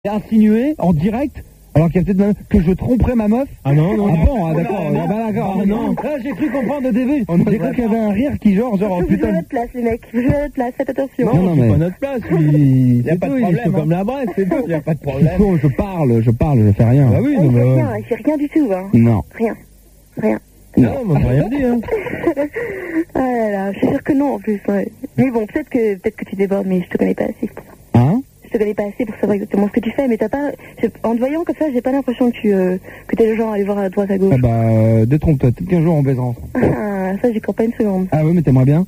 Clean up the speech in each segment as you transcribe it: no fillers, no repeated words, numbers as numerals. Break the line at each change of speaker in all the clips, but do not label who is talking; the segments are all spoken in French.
insinué en direct, alors qu'il y a peut-être même que je tromperais ma meuf.
Ah non, non.
Ah bon, d'accord. D'accord.
Ah non.
Là, j'ai cru comprendre au début. J'ai cru qu'il y avait un rire qui genre
Je
putain.
veux à notre place, les mecs. Je veux à notre place, faites attention.
Non,
c'est
mais-
pas notre place, lui.
Y a pas de problème,
Il est chaud
hein.
comme la braise, c'est tout.
Il n'y a pas de problème. Je parle, je fais rien.
Ah oui,
Ah,
non,
il
mais.
fait rien, il fait rien du tout, hein.
Non.
Rien.
Non, on m'a rien dit, hein.
Ah là là, je suis sûre que non en plus. Ouais. Mais bon, peut-être que tu débordes, mais je te connais pas assez pour ça.
Hein?
Je te connais pas assez pour savoir exactement ce que tu fais, mais t'as pas. En te voyant comme ça, j'ai pas l'impression que t'es le genre à aller voir à droite à gauche.
Ah bah, détrompe-toi. Peut-être qu'un jour on baisera ensemble.
Ah, ça, j'y crois pas une seconde.
Ah oui, mais t'aimerais bien?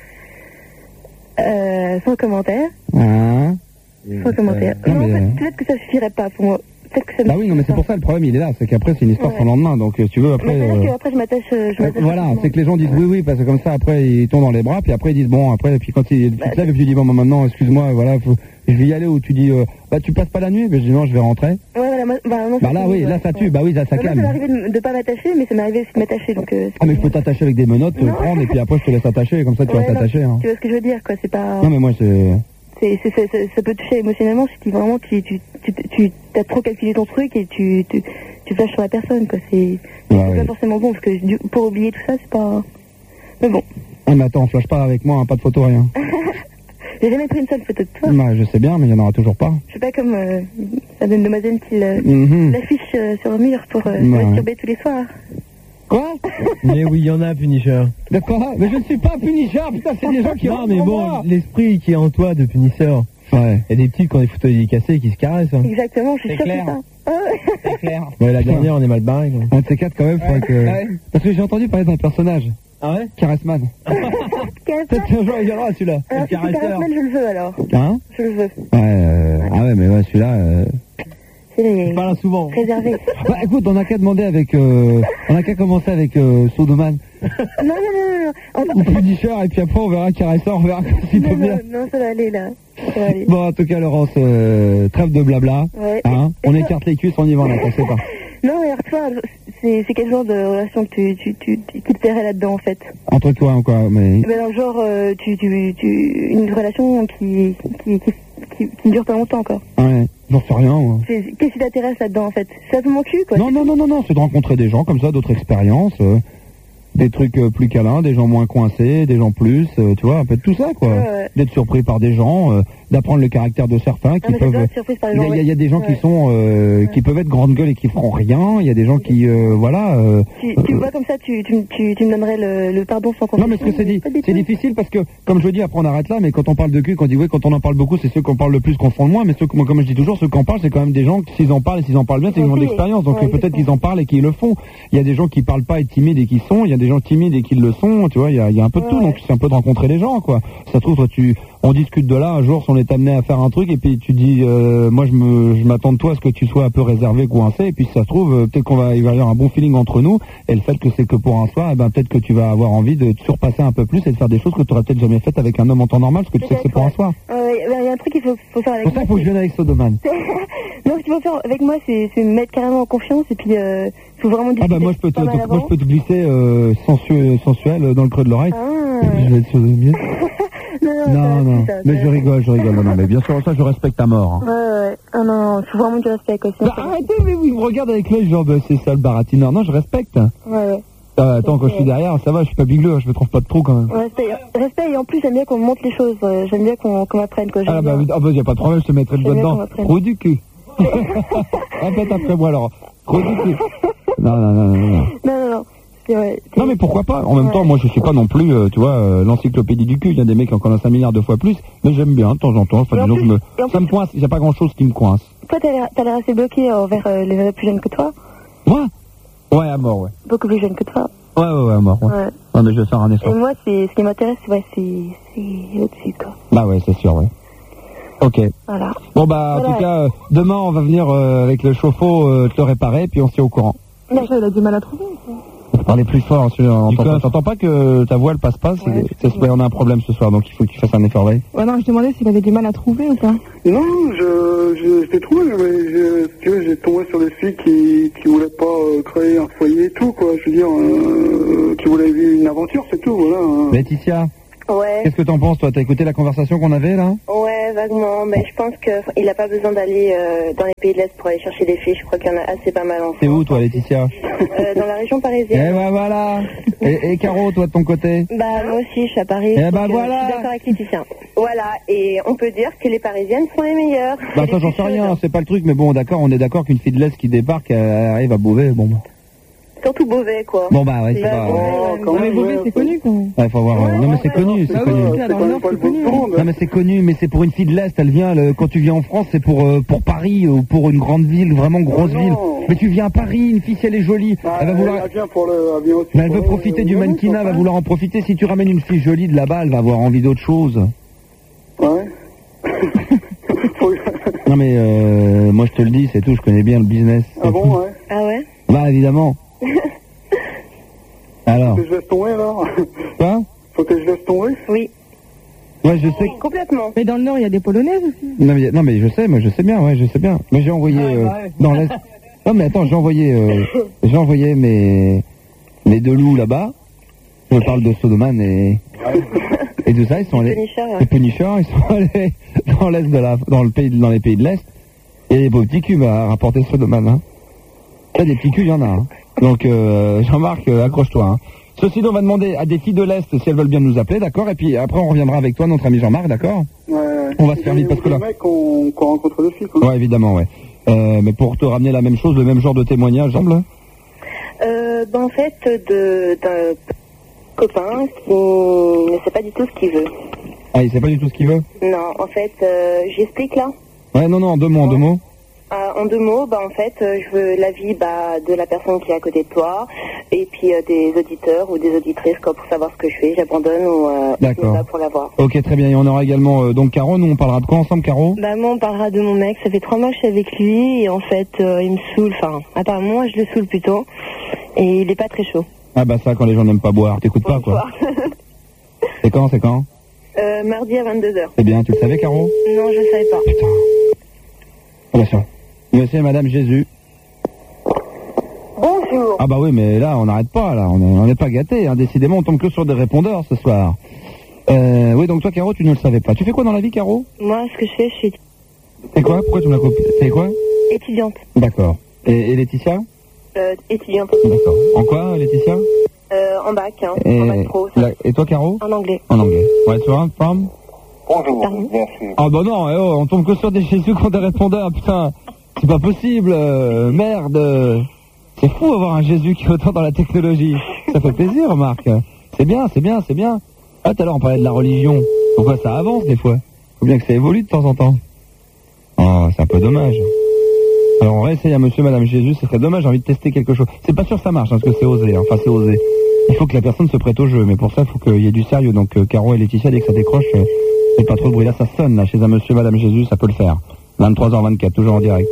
Sans commentaire.
Hein?
Sans commentaire.
non,
Non,
mais-
en fait, peut-être que ça suffirait pas pour moi. Peut-être que ça me
Bah oui, non, mais c'est pour ça le problème, il est là. C'est qu'après, c'est une histoire
Ouais.
sans lendemain. Donc, si tu veux, après.
Mais c'est-à-dire qu'après, je m'attache.
Voilà,
facilement.
c'est que les gens disent oui, parce que comme ça, après, ils tombent dans les bras, puis après, ils disent bon, après, et puis quand tu te lèves, et puis tu dis bon, bah, maintenant, excuse-moi, voilà, je vais y aller, ou tu dis, bah, tu passes pas la nuit, mais je dis non, je vais rentrer.
Ouais, voilà, moi, non,
Bah là, oui, là, ça tue, bah oui, ça
Moi, ça
calme.
m'est arrivé de pas m'attacher, mais ça m'est arrivé aussi de m'attacher, donc.
Ah, mais je peux t'attacher avec des menottes, te
Non.
prendre, et puis après, je te laisse attacher, comme ça, tu vas
Ouais, non,
t'attacher, hein.
Tu vois ce que je veux dire, quoi, c'est pas.
Non, mais moi, c'est.
Ça peut toucher émotionnellement si vraiment tu as trop calculé ton truc et tu flashes sur la personne, quoi. C'est
Ouais.
pas forcément bon, parce que pour oublier tout ça, c'est pas. Mais bon.
Ah, mais attends, flash pas avec moi, hein, pas de photo, rien.
J'ai jamais pris une seule photo de toi.
Ouais, je sais bien, mais il y en aura toujours pas.
Je suis pas comme la demoiselle qui
Mhm.
l'affiche sur le mur pour
Ouais.
masturber tous les soirs.
Quoi?
Mais oui, il y en a, Punisher.
D'accord, mais je ne suis pas Punisher, putain, c'est des gens qui
Non,
rentrent
mais
en
bon,
moi.
l'esprit qui est en toi de Punisher.
Ouais.
Il y a des petites qui ont des photos dédicacées qui se caressent. Hein.
Exactement, je suis
C'est
sûre que
clair.
c'est ça. Ah ouais.
C'est clair.
Ouais, la dernière, on est mal barré. quoi.
Un de ces quatre, quand même, faudrait que. Parce que j'ai entendu parler d'un personnage,
Ah ouais
Caressman.
Quel
Peut-être qu'un jour il viendra celui-là.
Alors, si c'est Caressman, je le veux alors.
Hein?
Je le veux.
Ouais, ah ouais, mais ouais, celui-là.
C'est les
Pas là souvent.
réservé.
Bah écoute, on a qu'à demander avec. On a qu'à commencer avec Sodoman
Non.
ou Punisher, et puis après on verra Caresseur, on verra s'il peut bien.
Non, ça va aller là. Ça va aller.
Bon, en tout cas, Laurence, trêve de blabla.
Ouais.
Hein? On écarte les cuisses, on y va, on a passé par.
Non, mais alors toi, c'est quel genre de relation que qui te plairait là-dedans en fait?
Entre toi ou quoi, mais.
Eh ben, alors, genre, une relation qui dure pas longtemps quoi.
Ouais, j'en sais rien, moi.
Qu'est-ce qui t'intéresse là-dedans en fait? C'est simplement cul quoi.
Non, c'est de rencontrer des gens comme ça, d'autres expériences, des trucs plus câlins, des gens moins coincés, des gens plus, tu vois, un peu de tout ça, quoi.
Ouais.
D'être surpris par des gens, d'apprendre le caractère de certains qui
Ah, mais
peuvent.
j'adore être surprise par les
Il
gens,
y a des gens
ouais.
qui sont, qui peuvent être grande gueule et qui feront rien. Il y a des gens qui, voilà.
Tu vois comme ça, tu me donnerais le pardon sans condition.
Non, mais ce que c'est dit,
Pas du
c'est
tout.
difficile parce que, comme je dis, après on arrête là, mais quand on parle de cul, quand on dit oui, quand on en parle beaucoup, c'est ceux qu'on parle le plus qu'on font le moins, mais ceux, moi, comme je dis toujours, ceux qui en parlent, c'est quand même des gens, s'ils en parlent et s'ils en parlent bien, c'est qu'ils ont de l'expérience, donc
Ouais,
peut-être qu'ils en parlent et qu'ils le font. Il y a des gens qui parlent pas et timides et qui sont, il y a des gens timides et qui le sont, tu vois, il y a un peu de tout,
Ouais.
donc c'est un peu de rencontrer les gens, quoi. Ça se trouve, toi, on discute de là, un jour, si on est amené à faire un truc, et puis tu dis, moi, je m'attends de toi à ce que tu sois un peu réservé, coincé, et puis si ça se trouve, peut-être il va y avoir un bon feeling entre nous, et le fait que c'est que pour un soir, eh ben, peut-être que tu vas avoir envie de te surpasser un peu plus et de faire des choses que tu aurais peut-être jamais faites avec un homme en temps normal, parce que tu sais que c'est pour un soir.
Il y a un truc qu'il faut faire avec
Pour ça, il faut que je vienne avec Sodoman.
Non, ce qu'il faut faire avec moi, c'est me mettre carrément en confiance et puis faut vraiment discuter.
Ah bah moi je peux
pas mal avant.
te glisser sensuel dans le creux de l'oreille.
Ah.
Et puis je vais être sodomie. Non,
ça,
mais
ça.
je rigole. Non, mais bien sûr, ça je respecte ta mort. Hein.
Ouais. Ah non, il faut vraiment du respect quoi. Sinon,
Bah, arrêtez, mais vous me regardez avec l'œil genre, bah, c'est ça le baratineur. Non, je respecte.
Ouais.
Attends, quand je suis derrière, ça va, je suis pas bigleux, je me trouve pas de trou quand même.
Respect et en plus j'aime bien qu'on me montre les choses. J'aime bien qu'on m'apprenne quoi.
Ah bah oui, y a pas de problème, je te mettrai le doigt
J'aime bien qu'on
dedans.
m'apprenne.
Trou du cul. Répète après moi alors. Trou du cul. Non.
Non. Ouais,
Non mais pourquoi pas. En même temps, moi je suis pas non plus, tu vois, l'encyclopédie du cul. Il y a des mecs qui en connaissent 1 milliard de fois plus, mais j'aime bien de temps en temps. Enfin,
Et en
disons
plus-
que ça me coince. Il y a pas grand chose qui me coince.
Toi t'as l'air assez bloqué envers les nanas plus jeunes que toi.
Moi? Ouais, à mort, ouais.
Beaucoup plus jeunes que toi.
Ouais, à mort, ouais.
Ouais.
Non mais je vais faire un
Et
effort.
moi c'est ce qui m'intéresse, c'est au-dessus quoi.
Bah ouais, c'est sûr, ouais. Ok.
Voilà.
Bon bah en
Voilà.
tout cas, demain on va venir avec le chauffe-eau te réparer, puis on se tient au courant.
D'accord, il a du mal à trouver.
Parlez plus fort, t'entends pas que ta voix elle passe pas, on a un problème ce soir, donc il faut que tu fasses un effort, ouais.
Ouais, non, je demandais s'il avait du mal à trouver ou pas.
Non, je t'ai trouvé, mais j'ai tombé sur des filles qui voulaient pas créer un foyer et tout, quoi. Je veux dire, qui voulaient vivre une aventure, c'est tout, voilà.
Laetitia,
Ouais. Ouais.
Qu'est-ce que t'en penses, toi? T'as écouté la conversation qu'on avait, là?
Ouais, vaguement. Mais je pense qu'il n'a pas besoin d'aller dans les pays de l'Est pour aller chercher des filles. Je crois qu'il y en a assez pas mal en France.
T'es où, toi, Laetitia?
Dans la région
Eh
parisienne.
ben voilà. Et Caro, toi, de ton côté?
Bah, moi aussi, je suis à Paris.
Eh ben
donc,
voilà.
Je suis d'accord avec Laetitia. Voilà. Et on peut dire que les Parisiennes sont les meilleures.
Bah,
Et
ça,
les
j'en
plus
sais rien,
chaudes.
c'est pas le truc, mais bon, d'accord, on est d'accord qu'une fille de l'Est qui débarque, elle arrive à Beauvais, bon.
Surtout Beauvais, quoi.
Bon, bah, ouais, c'est
Bah,
pas...
Beauvais,
quand
Non, mais
même,
Beauvais,
ouais,
c'est connu, quoi.
Ouais, faut voir... non, mais c'est connu, c'est
Ah
connu.
oui,
C'est
dans
quand
le
même
Nord,
pas le
c'est
bout
connu.
du monde.
Non mais c'est connu, mais c'est pour une fille de l'Est, elle vient, quand tu viens en France, c'est pour Paris, ou pour une grande ville, vraiment grosse
Non.
ville. Mais tu viens à Paris, une fille si elle est jolie,
Ah,
elle va vouloir...
elle vient pour le... Elle vient aussi
Mais elle
pour
veut
le-
profiter du
le-
mannequinat, elle va vouloir en profiter. Si tu ramènes une fille jolie de là-bas, elle va avoir envie d'autre chose.
Ouais. Faut-
Non mais moi je te le dis, c'est tout, je connais bien le business.
Ah bon, ouais.
Ah ouais?
Bah évidemment. Alors,
Faut que je laisse tomber, alors.
quoi?
Faut que je laisse tomber.
Oui.
Ouais, je sais.
Complètement.
Mais dans le Nord, il y a des Polonaises aussi.
Non mais je sais, moi je sais bien, ouais, je sais bien. Mais j'ai envoyé dans l'Est. Non mais attends, j'ai envoyé mes deux loups là-bas. Je parle de Sodoman et tout ça, ils sont allés.
Punisher, ouais.
Les Punisher, ils sont allés dans l'Est dans les pays de l'Est. Et des beaux petits cubes à rapporter Sodoman, hein. Là, des petits culs, il y en a, hein. Donc, Jean-Marc, accroche-toi, hein. Ceci dit, on va demander à des filles de l'Est si elles veulent bien nous appeler, d'accord? Et puis après, on reviendra avec toi, notre ami Jean-Marc, d'accord?
Ouais.
On va se faire vite parce que là...
Le mec qu'on rencontre des filles, quoi.
Ouais, évidemment, ouais. Mais pour te ramener la même chose, le même genre de témoignage, semble?
Ben, en fait, d'un copain qui ne sait pas du tout ce qu'il veut.
Ah, il sait pas du tout ce qu'il veut?
Non, en fait, j'explique là.
Ouais, non, en deux mots.
En deux mots, bah en fait, je veux l'avis de la personne qui est à côté de toi, et puis des auditeurs ou des auditrices quoi, pour savoir ce que je fais, j'abandonne ou
D'accord.
je me bats pour l'avoir.
Ok, très bien. Et on aura également donc Caro. Nous, on parlera de quoi ensemble, Caro?
Bah moi, on parlera de mon mec. Ça fait 3 mois que je suis avec lui, et en fait, il me saoule. Enfin, apparemment, moi, je le saoule plutôt, et il est pas très chaud.
Ah bah ça, quand les gens n'aiment pas boire, t'écoutes pas, quoi. C'est quand?
Mardi à 22h.
C'est bien, tu le savais, Caro?
Non, je savais pas.
Putain. Attention. Monsieur et Madame Jésus.
Bonjour.
Ah bah oui, mais là, on n'arrête pas, là. On n'est pas gâtés, hein. Décidément, on tombe que sur des répondeurs ce soir. Oui, donc toi, Caro, tu ne le savais pas. Tu fais quoi dans la vie, Caro?
Moi, ce que je fais, je suis
C'est quoi? Pourquoi tu me l'as copié? C'est quoi?
étudiante.
D'accord. Et Laetitia?
Étudiante.
D'accord. En quoi, Laetitia?
En bac, hein.
Et,
En bac pro.
et toi, Caro?
En anglais.
En anglais. Ouais, tu vois, femme?
Bonjour,
Pardon.
merci.
Ah bah non, on tombe que sur des Jésus qui ont des répondeurs, putain. C'est pas possible, merde. C'est fou avoir un Jésus qui est autant dans la technologie. Ça fait plaisir, Marc. C'est bien. Ah, tout à l'heure, on parlait de la religion. Pourquoi ça avance, des fois? Faut bien que ça évolue de temps en temps. Oh, c'est un peu dommage. Alors, on réessaye à monsieur, madame Jésus, ce serait dommage, j'ai envie de tester quelque chose. C'est pas sûr que ça marche, hein, parce que c'est osé, hein. Enfin, c'est osé. Il faut que la personne se prête au jeu, mais pour ça, il faut qu'il y ait du sérieux. Donc, Caro et Laetitia, dès que ça décroche, c'est pas trop de bruit. Là, ça sonne, là, chez un monsieur, madame Jésus, ça peut le faire. 23h24, toujours en direct.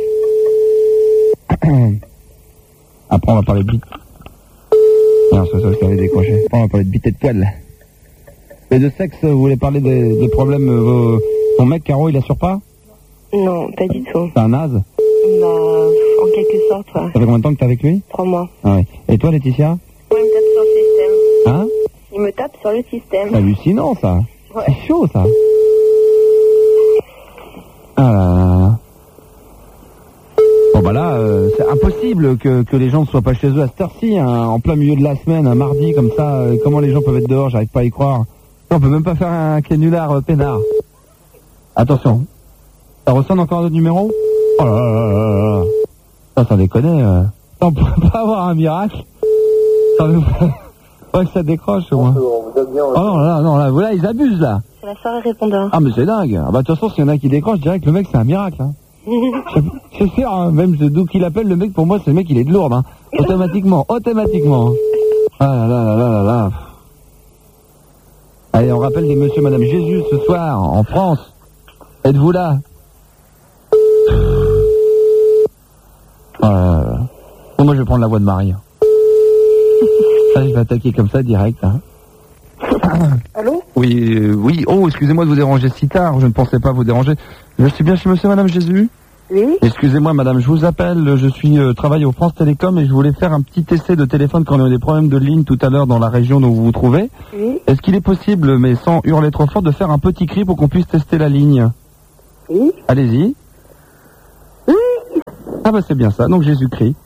Après, on va parler de bite. Non, ça avait décroché. Après, on va parler de bite et de poil. Et de sexe, vous voulez parler des problèmes, ton mec, Caro, il assure pas?
Non, pas du tout.
C'est un naze?
Bah, en quelque sorte, ouais.
Ça fait combien de temps que t'es avec lui?
3 mois.
Ah ouais. Et toi, Laetitia?
Ouais, il me tape sur le système.
Hein?
Il me tape sur le système.
C'est hallucinant, ça.
Ouais.
C'est chaud, ça. Ah là là. Bon bah là, c'est impossible que les gens ne soient pas chez eux à cette heure-ci, hein, en plein milieu de la semaine, un mardi comme ça. Comment les gens peuvent être dehors? J'arrive pas à y croire. On peut même pas faire un canular peinard. Attention. Ça ressonne encore un autre numéro? Oh là là là là là. Ça, sans déconner. On pourrait pas avoir un miracle. Ouais, que ça décroche au moins. Oh non, là, ils abusent là.
C'est la soirée répondeur.
Ah mais c'est dingue. Ah bah de toute façon, s'il y en a qui décrochent, je dirais que le mec c'est un miracle. Hein. C'est sûr, hein, même d'où qu'il appelle le mec, pour moi c'est le mec il est de Lourdes. Hein. Automatiquement. Ah là là là là là là. Allez, on rappelle des monsieur, madame Jésus ce soir en France. Êtes-vous là? Bon, moi je vais prendre la voix de Marie. Ça, je vais attaquer comme ça direct. Hein.
Allô?
Oui. Oh, excusez-moi de vous déranger si tard. Je ne pensais pas vous déranger. Je suis bien chez monsieur, madame Jésus?
Oui.
Excusez-moi madame, je vous appelle, je travaille au France Télécom et je voulais faire un petit essai de téléphone quand on a eu des problèmes de ligne tout à l'heure dans la région où vous vous trouvez.
Oui.
Est-ce qu'il est possible, mais sans hurler trop fort, de faire un petit cri pour qu'on puisse tester la ligne?
Oui.
Allez-y.
Oui.
Ah bah c'est bien ça, donc Jésus-Christ.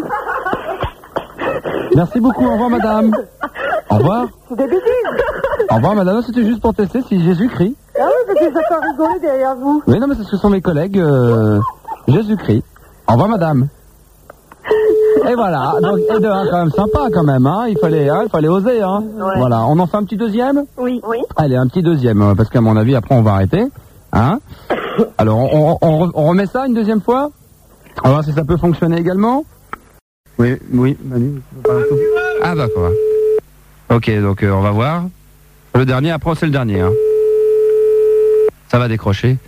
Merci beaucoup, au revoir madame. Au revoir.
C'est des bêtises.
Au revoir madame, c'était juste pour tester si Jésus-Christ.
Ah oui, parce que j'entends rigoler derrière vous.
Oui, non, mais c'est ce que sont mes collègues. Jésus-Christ. Au revoir, madame. Et voilà. Donc, et de un, quand même sympa, quand même. Hein. Il fallait oser. Hein.
Ouais.
Voilà. On en fait un petit deuxième?
Oui. Oui.
Allez, un petit deuxième, parce qu'à mon avis, après, on va arrêter. Hein. Alors, on remet ça une deuxième fois. On va voir si ça peut fonctionner également. Oui, Manu. Ah, bah quoi. Ok, donc on va voir. Le dernier, après, c'est le dernier. Hein. Ça va décrocher.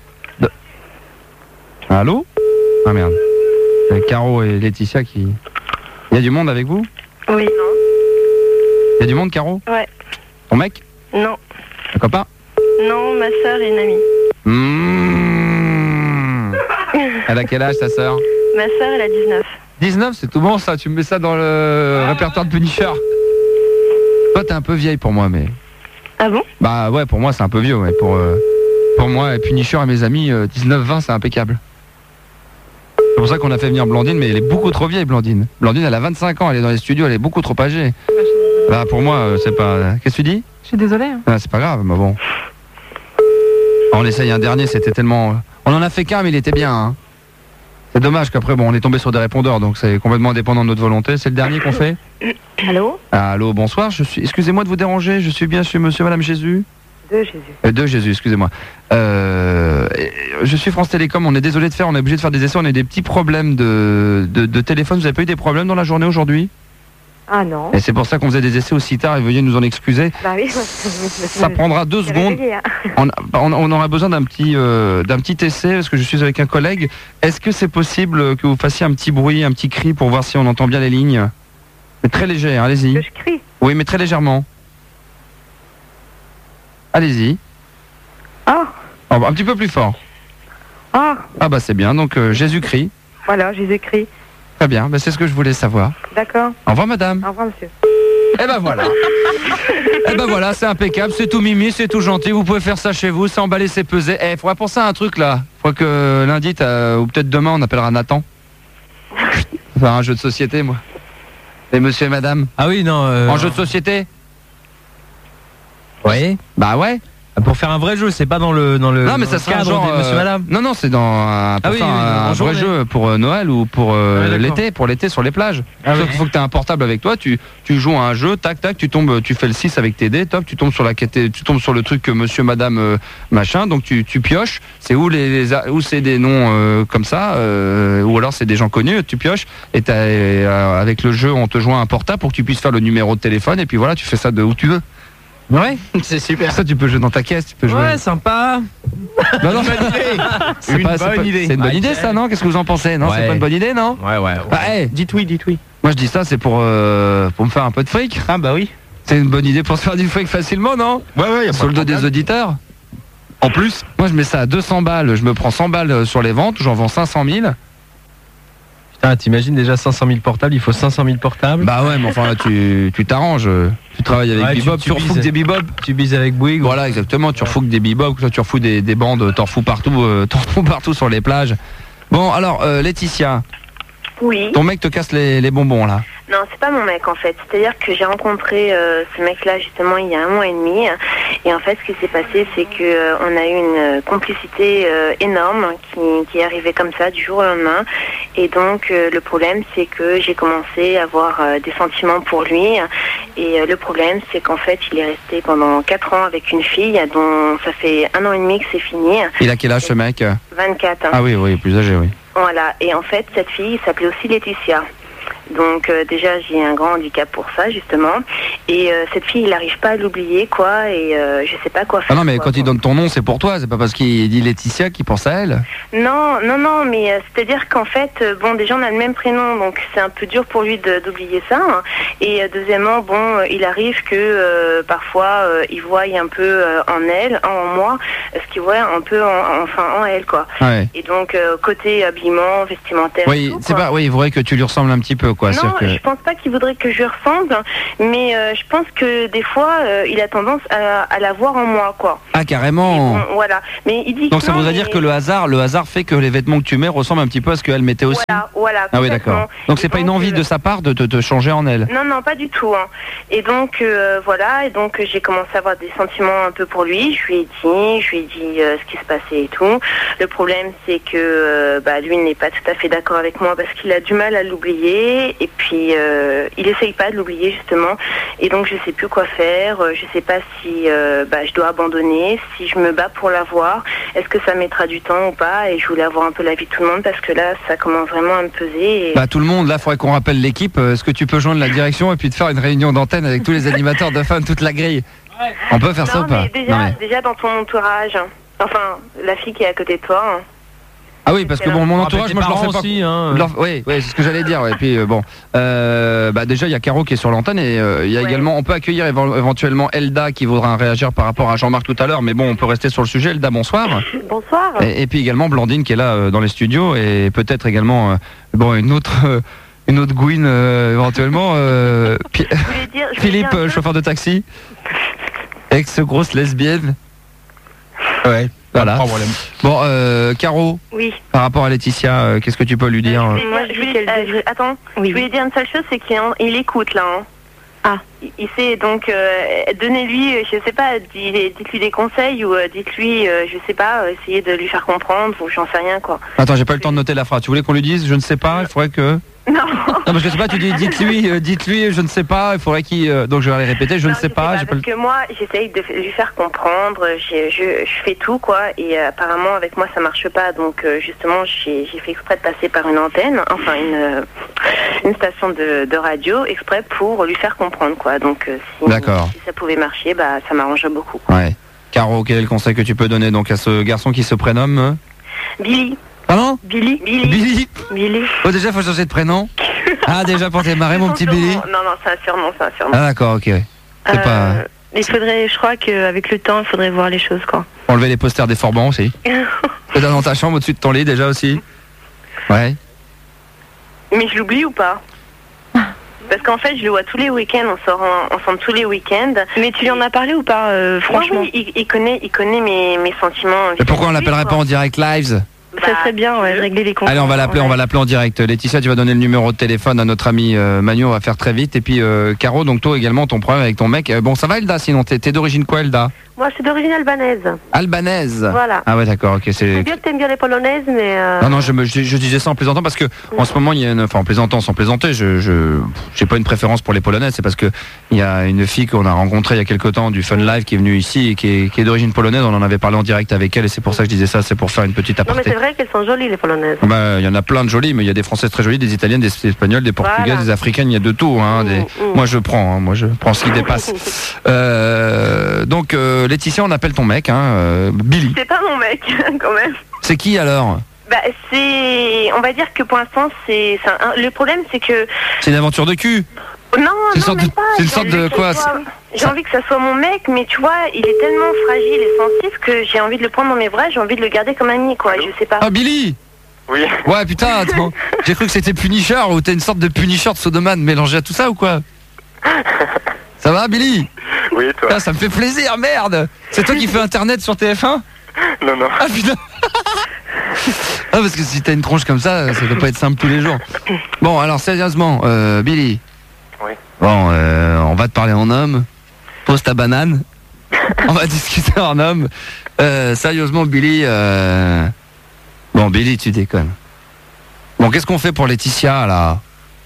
Allô? Ah merde. C'est Caro et Laetitia qui... Il y a du monde avec vous?
Oui. Non.
Il y a du monde, Caro?
Ouais.
Ton mec?
Non.
Un copain?
Non, ma soeur et une amie.
Elle a quel âge, ta sœur?
Ma soeur, elle a 19.
19, c'est tout bon ça. Tu me mets ça dans le répertoire de Punisher. Toi, t'es un peu vieille pour moi, mais...
Ah bon?
Bah ouais, pour moi, c'est un peu vieux, mais pour moi, Punisher et mes amis, 19-20, c'est impeccable. C'est pour ça qu'on a fait venir Blandine, mais elle est beaucoup trop vieille, Blandine. Blandine, elle a 25 ans, elle est dans les studios, elle est beaucoup trop âgée. Bah pour moi, c'est pas... Qu'est-ce que tu dis?
Je suis désolée. Hein.
Ah, c'est pas grave, mais bon. On essaye un dernier, c'était tellement... On en a fait qu'un, mais il était bien. Hein. C'est dommage qu'après, bon, on est tombé sur des répondeurs, donc c'est complètement indépendant de notre volonté. C'est le dernier qu'on fait?
Allô?
Allô, bonsoir, excusez-moi de vous déranger, je suis bien chez monsieur, madame Jésus?
De Jésus.
De Jésus, excusez-moi. Je suis France Télécom, on est obligé de faire des essais, on a des petits problèmes de téléphone. Vous avez pas eu des problèmes dans la journée aujourd'hui?
Ah non.
Et c'est pour ça qu'on faisait des essais aussi tard et veuillez nous en excuser.
Bah oui.
Ça prendra 2 secondes.
Hein.
On aura besoin d'un petit essai parce que je suis avec un collègue. Est-ce que c'est possible que vous fassiez un petit bruit, un petit cri pour voir si on entend bien les lignes? Mais très léger, hein, allez-y.
Que je crie?
Oui, mais très légèrement. Allez-y.
Ah.
Oh, un petit peu plus fort.
Ah.
Ah bah c'est bien, donc Jésus-Christ.
Voilà, Jésus-Christ.
Très bien, bah, c'est ce que je voulais savoir.
D'accord.
Au revoir madame.
Au revoir monsieur.
Eh ben voilà. Eh ben voilà, c'est impeccable, c'est tout mimi, c'est tout gentil, vous pouvez faire ça chez vous, c'est emballé, c'est pesé. Eh, faudrait penser à un truc là. Faudrait que lundi, ou peut-être demain, on appellera Nathan. Faire un jeu de société, moi. Et monsieur et madame.
Ah oui, non.
En jeu de société?
Ouais.
Bah ouais.
Pour faire un vrai jeu, c'est pas dans le
non, mais
dans
ça
le
sera
cadre
genre
des monsieur madame.
Non, c'est dans pour faire un vrai jeu pour Noël ou pour l'été, sur les plages. Sauf qu'il faut que tu aies un portable avec toi, tu joues à un jeu, tac tac, tu fais le 6 avec tes dés, top, tu tombes sur le truc que monsieur madame machin, donc tu pioches, c'est où c'est des noms comme ça ou alors c'est des gens connus, tu pioches et avec le jeu on te joint un portable pour que tu puisses faire le numéro de téléphone et puis voilà, tu fais ça de où tu veux.
Ouais, c'est super.
Ça, tu peux jouer dans ta caisse, tu peux jouer.
Ouais, sympa.
Non,
c'est une bonne idée.
C'est une bonne idée, ça, non? Qu'est-ce que vous en pensez? Non, c'est pas une bonne idée, non?
Ouais.
Bah, hey,
dites oui.
moi, je dis ça, c'est pour me faire un peu de fric.
Ah bah oui.
C'est une bonne idée pour se faire du fric facilement, non?
Ouais, y a
sur le dos des auditeurs. En plus, moi, je mets ça à 200 balles. Je me prends 100 balles sur les ventes. J'en vends 500 000.
Putain, t'imagines déjà 500 000 portables, il faut 500 000 portables.
Bah ouais, mais enfin là, tu t'arranges. Tu travailles avec Bebop, tu refouques des Bebop.
Tu bises avec Bouygues.
Voilà, exactement, tu refouques des Bebop, tu refouques des bandes, t'en refous partout sur les plages. Bon, alors, Laetitia.
Oui.
Ton mec te casse les bonbons, là.
Non, c'est pas mon mec en fait. C'est-à-dire que j'ai rencontré ce mec-là justement il y a 1 mois et demi. Et en fait, ce qui s'est passé, c'est que on a eu une complicité énorme qui est arrivée comme ça du jour au lendemain. Et donc le problème, c'est que j'ai commencé à avoir des sentiments pour lui. Et le problème, c'est qu'en fait, il est resté pendant 4 ans avec une fille dont ça fait 1 an et demi que c'est fini.
Il a quel âge ce mec?
24. Hein.
Ah oui, plus âgé, oui.
Voilà. Et en fait, cette fille s'appelait aussi Laetitia. Donc déjà j'ai un grand handicap pour ça justement. Et cette fille, il n'arrive pas à l'oublier quoi. Et je sais pas quoi faire.
Ah non, mais
quoi,
quand il donne ton nom, c'est pour toi. C'est pas parce qu'il dit Laetitia qu'il pense à elle.
Non, mais c'est-à-dire qu'en fait, bon, déjà on a le même prénom, donc c'est un peu dur pour lui d'oublier ça. Hein. Et deuxièmement, bon, il arrive que parfois il voit un peu en moi, ce qu'il voit un peu en elle, quoi.
Ouais.
Et donc côté habillement, vestimentaire.
Oui,
tout,
c'est
quoi.
pas. Oui, il faudrait que tu lui ressembles un petit peu, quoi.
Non,
Que...
je pense pas qu'il voudrait que je lui ressemble, mais je pense que des fois, il a tendance à la voir en moi, quoi.
Ah, carrément.
Bon, voilà. Mais il dit
donc
que
ça
non,
voudrait
mais...
dire que le hasard fait que les vêtements que tu mets ressemblent un petit peu à ce qu'elle mettait aussi.
Voilà.
Ah oui, d'accord. Donc c'est pas une envie de sa part de te changer en elle.
Non, pas du tout. Hein. Et donc voilà, et donc j'ai commencé à avoir des sentiments un peu pour lui. Je lui ai dit ce qui se passait et tout. Le problème, c'est que lui n'est pas tout à fait d'accord avec moi parce qu'il a du mal à l'oublier. Et puis il essaye pas de l'oublier justement. Et donc je sais plus quoi faire. Je sais pas si je dois abandonner, si je me bats pour l'avoir. Est-ce que ça mettra du temps ou pas? Et je voulais avoir un peu l'avis de tout le monde parce que là, ça commence vraiment à me peser. Et...
tout le monde, là, il faudrait qu'on rappelle l'équipe. Est-ce que tu peux joindre la direction et puis te faire une réunion d'antenne avec tous les animateurs de fun, toute la grille? On peut faire ça ou pas?
Déjà dans ton entourage, enfin, la fille qui est à côté de toi. Hein.
Ah oui, parce que bon, mon entourage, moi je leur fais pas.
Aussi, hein.
Oui, c'est ce que j'allais dire. Ouais. Et puis déjà il y a Caro qui est sur l'antenne et il y a également, on peut accueillir éventuellement Elda qui voudra réagir par rapport à Jean-Marc tout à l'heure, mais bon, on peut rester sur le sujet. Elda, bonsoir.
Bonsoir.
Et puis également Blandine qui est là dans les studios et peut-être également une autre Gouine éventuellement. Philippe, chauffeur de taxi, ex-grosse lesbienne. Ouais. Voilà. Bon, Caro.
Oui.
Par rapport à Laetitia, qu'est-ce que tu peux lui dire?
Je voulais dire une seule chose, c'est qu'il écoute là. Hein. Ah. Il sait donc donnez-lui, je sais pas, dites-lui des conseils ou dites-lui, je sais pas, essayez de lui faire comprendre ou j'en sais rien quoi.
Attends, j'ai pas eu le temps de noter la phrase. Tu voulais qu'on lui dise, je ne sais pas, il faudrait que.
Non.
Non, parce que je sais pas, tu dis dites-lui, je ne sais pas, il faudrait qu'il. Donc je vais aller répéter, je ne sais pas.
Parce que moi, j'essaye de lui faire comprendre, je fais tout quoi, et apparemment avec moi ça marche pas, donc justement j'ai fait exprès de passer par une antenne, enfin une station de radio exprès pour lui faire comprendre quoi. Donc si ça pouvait marcher, ça m'arrangerait beaucoup.
Ouais. Caro, quel est le conseil que tu peux donner donc à ce garçon qui se prénomme
Billy.
Pardon?
Billy.
Oh, déjà, faut changer de prénom. Ah, déjà, pour démarrer, mon petit Billy.
Non, c'est un surnom.
Ah, d'accord, ok. C'est pas...
Il faudrait, je crois qu'avec le temps, il faudrait voir les choses, quoi.
Enlever les posters des Forbans aussi. C'est dans ta chambre, au-dessus de ton lit, déjà aussi. Ouais.
Mais je l'oublie ou pas? Parce qu'en fait, je le vois tous les week-ends, on sort ensemble tous les week-ends. Mais tu lui en as parlé ou pas, franchement? Oui, il connaît mes sentiments.
Mais pourquoi on l'appellerait pas en direct live?
Ça serait bien, régler les comptes.
Allez, on va l'appeler en direct. Laetitia, tu vas donner le numéro de téléphone à notre ami Manu, on va faire très vite. Et puis Caro, donc toi également, ton problème avec ton mec. Bon, ça va Elda, sinon t'es d'origine quoi Elda?
Moi, je suis d'origine albanaise.
Albanaise.
Voilà.
Ah ouais, d'accord, ok.
C'est bien que t'aimes bien les polonaises, mais...
Non, je disais ça en plaisantant parce que en ce moment, il y a en plaisantant, sans plaisanter, j'ai pas une préférence pour les polonaises. C'est parce que il y a une fille qu'on a rencontrée il y a quelque temps du Fun Live qui est venue ici et qui est d'origine polonaise. On en avait parlé en direct avec elle et c'est pour ça que je disais ça, c'est pour faire une petite aparté.
Non, mais c'est vrai qu'elles sont jolies, les polonaises.
Il y en a plein de jolies, mais il y a des françaises très jolies, des italiennes, des espagnoles, des portugaises, des africaines, il y a de tout. Hein, Moi, je prends ce qui dépasse. Donc, Laetitia, on appelle ton mec, Billy.
C'est pas mon mec, quand même.
C'est qui alors?
On va dire que pour l'instant, le problème, c'est que...
C'est une aventure de cul.
Non,
c'est une sorte de quoi?
J'ai envie que ça soit mon mec, mais tu vois, il est tellement fragile et sensible que j'ai envie de le prendre dans mes bras, j'ai envie de le garder comme ami, quoi, je sais pas.
Ah, Billy!
Oui.
Ouais, putain, attends. J'ai cru que c'était Punisher ou t'es une sorte de Punisher de Sodoman mélangé à tout ça ou quoi? Ça va, Billy?
Oui, toi.
Ah, ça me fait plaisir, merde! C'est toi qui fais Internet sur TF1?
Non.
Ah, putain! Ah, parce que si t'as une tronche comme ça doit pas être simple tous les jours. Bon, alors, sérieusement, Billy.
Oui.
Bon, on va te parler en homme. Pose ta banane. On va discuter en homme. Sérieusement, Billy. Bon, Billy, tu déconnes. Bon, qu'est-ce qu'on fait pour Laetitia, là?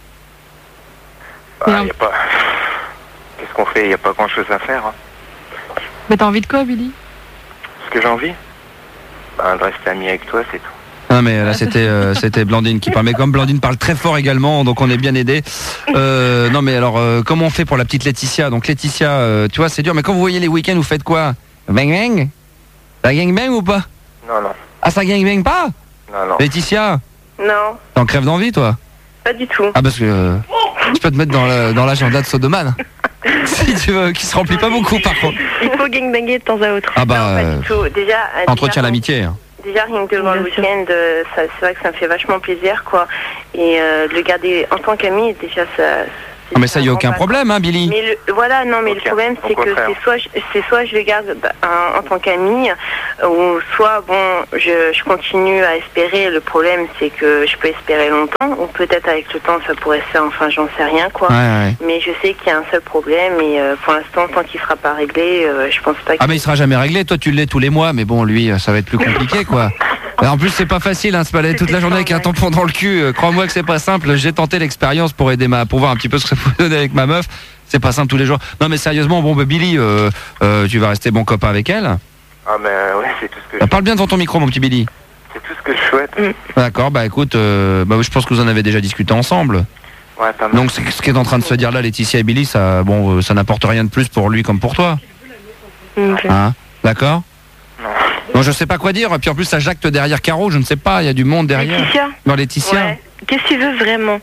Qu'est-ce qu'on fait? Il n'y a pas grand-chose à faire. Hein.
Mais t'as envie de quoi, Billy?
Ce que j'ai envie? De rester ami avec toi, c'est tout.
Non mais là c'était Blandine qui parle. Mais comme Blandine parle très fort également, donc on est bien aidé. Non mais alors comment on fait pour la petite Laetitia? Donc Laetitia, tu vois c'est dur. Mais quand vous voyez les week-ends, vous faites quoi? Bang bang? Ça gang bang ou pas?
Non.
Ah ça gang bang pas?
Non.
Laetitia?
Non,
T'en crèves d'envie toi?
pas du tout.
Ah parce que je peux te mettre dans l'agenda de Sodoman. Si tu veux, qui se remplit pas beaucoup par contre.
Il faut gangbanger de temps à autre.
Ah bah
Non, pas du tout. Déjà,
entretien l'amitié.
Déjà, rien que de voir le
Bien sûr.
week-end, c'est vrai que ça me fait vachement plaisir, quoi. Et de le garder en tant qu'ami, déjà, ça...
Ah mais ça y a aucun problème hein Billy.
Mais voilà, non, mais le problème c'est que c'est soit je le garde en tant qu'ami, ou soit bon, je continue à espérer. Le problème c'est que je peux espérer longtemps, ou peut-être avec le temps ça pourrait se faire. Enfin, j'en sais rien quoi.
Ouais.
Mais je sais qu'il y a un seul problème et pour l'instant, tant qu'il sera pas réglé, je pense pas.
Ah mais il sera jamais réglé. Toi tu l'es tous les mois, mais bon lui ça va être plus compliqué quoi. Et en plus c'est pas facile hein, se balader toute la journée avec un tampon dans le cul. Crois-moi que c'est pas simple. J'ai tenté l'expérience pour voir un petit peu ce que ça pouvait donner avec ma meuf. C'est pas simple tous les jours. Non mais sérieusement, bon bah, Billy, tu vas rester bon copain avec elle.
Ah mais ouais, c'est tout ce que
Parle bien devant ton micro mon petit Billy.
c'est tout ce que je souhaite.
D'accord, bah écoute, je pense que vous en avez déjà discuté ensemble.
Ouais, pas mal.
Donc ce qui est en train de se dire là, Laetitia et Billy, ça n'apporte rien de plus pour lui comme pour toi.
Ok.
Hein? D'accord?
Non.
Bon, je sais pas quoi dire. Et puis en plus ça jacte derrière Caro, je ne sais pas, il y a du monde derrière.
Laetitia,
Non Laetitia.
Ouais.
qu'est-ce que tu veux vraiment?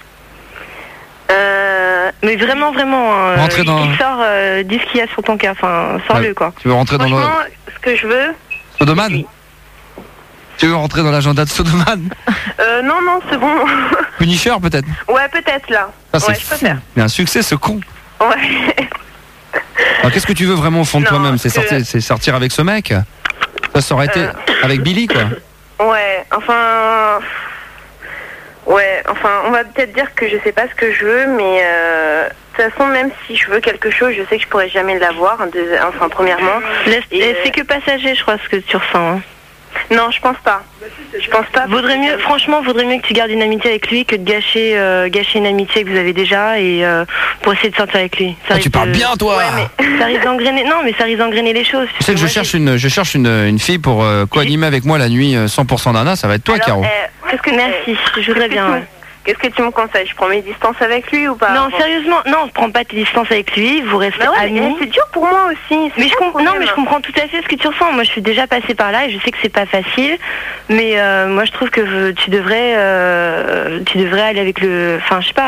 Mais vraiment, hein,
Rentrer dans-
il sort, dis ce qu'il y a sur ton cas, enfin, sors-le quoi.
Tu veux rentrer dans le
Franchement, ce que je veux.
Sodoman?
Oui.
Tu veux rentrer dans l'agenda de Sodoman?
Non, c'est bon.
Punisher peut-être?
Ouais, peut-être là.
Ah, c'est
Ouais, je peux
fou.
faire.
Il a un succès ce con.
Ouais.
Alors qu'est-ce que tu veux vraiment au fond de
Non,
toi-même? C'est
que-
sortir avec ce mec? Ça aurait été avec Billy quoi.
Ouais, enfin... Ouais, enfin, on va peut-être dire que je sais pas ce que je veux, mais de toute façon, même si je veux quelque chose, je sais que je pourrais jamais l'avoir, enfin, premièrement.
C'est que passager, je crois, ce que tu ressens. Hein.
Non, je pense pas. Je pense pas.
Vaudrait mieux que tu gardes une amitié avec lui que de gâcher une amitié que vous avez déjà et pour essayer de sortir avec lui. Ça
Ah, tu
risque
parles
de-
bien toi.
Ouais, mais...
Ça risque d'engrainer. Non, mais ça risque d'engrainer les choses.
Tu sais que je cherche une fille pour co-animer avec moi la nuit 100% Nana, ça va être toi
Alors,
Caro.
qu'est-ce que
Merci, je voudrais bien. Ouais.
Qu'est-ce que tu me conseilles? Je prends mes distances avec lui ou pas?
Non, sérieusement, non, prends pas tes distances avec lui, vous restez
Bah ouais,
amis.
mais c'est dur pour moi aussi.
Mais je comprends tout à fait ce que tu ressens. Moi, je suis déjà passée par là et je sais que c'est pas facile. Mais moi, je trouve que tu devrais aller avec le. Enfin, je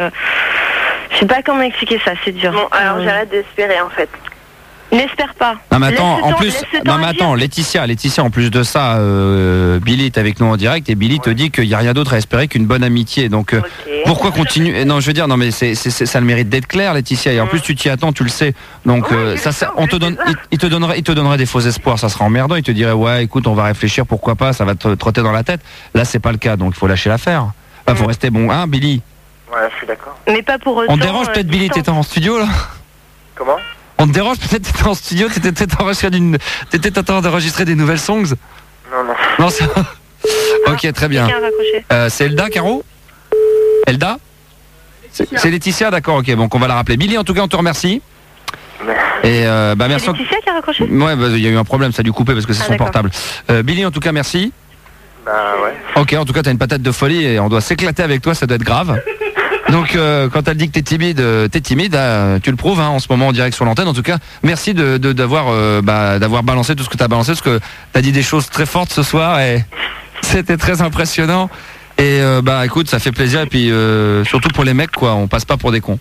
sais pas comment expliquer ça. C'est dur.
Bon, alors j'arrête d'espérer en fait.
N'espère pas.
Non mais attends,
Laisse
en
le temps-
plus,
laisse le temps
non mais
agir.
attends, Laetitia, en plus de ça, Billy est avec nous en direct et Billy te dit qu'il n'y a rien d'autre à espérer qu'une bonne amitié. Donc
Ok.
pourquoi continuer? Non, je veux dire, non mais ça le mérite d'être clair, Laetitia. Et en plus tu t'y attends, tu le sais. Donc
Ouais,
on te donne, il te donnerait des faux espoirs. Ça sera emmerdant. Il te dirait ouais, écoute, on va réfléchir, pourquoi pas. Ça va te trotter dans la tête. Là, c'est pas le cas, donc il faut lâcher l'affaire. Faut rester bon, hein, Billy.
Ouais, je suis d'accord.
Mais pas pour autant.
On te dérange peut-être, Billy. T'étais en studio là?
Comment?
On te dérange peut-être? T'étais en studio, t'étais en train d'enregistrer des nouvelles songs?
Non.
Non, ça... Ok, très bien.
Quelqu'un a raccroché.
C'est Elda, Caro? Elda? C'est Laetitia, d'accord, ok, donc on va la rappeler. Billy, en tout cas, on te remercie. Et merci.
C'est Laetitia qui a raccroché?
Ouais, il y a eu un problème, ça a dû couper parce que c'est
Ah,
son
d'accord.
portable. Billy, en tout cas, merci.
Bah ouais.
Ok, en tout cas, t'as une patate de folie et on doit s'éclater avec toi, ça doit être grave. Donc, quand elle dit que t'es timide, tu le prouves hein, en ce moment en direct sur l'antenne. En tout cas, merci d'avoir balancé tout ce que t'as balancé, parce que t'as dit des choses très fortes ce soir et c'était très impressionnant. Et écoute, ça fait plaisir et puis surtout pour les mecs, quoi, on passe pas pour des cons.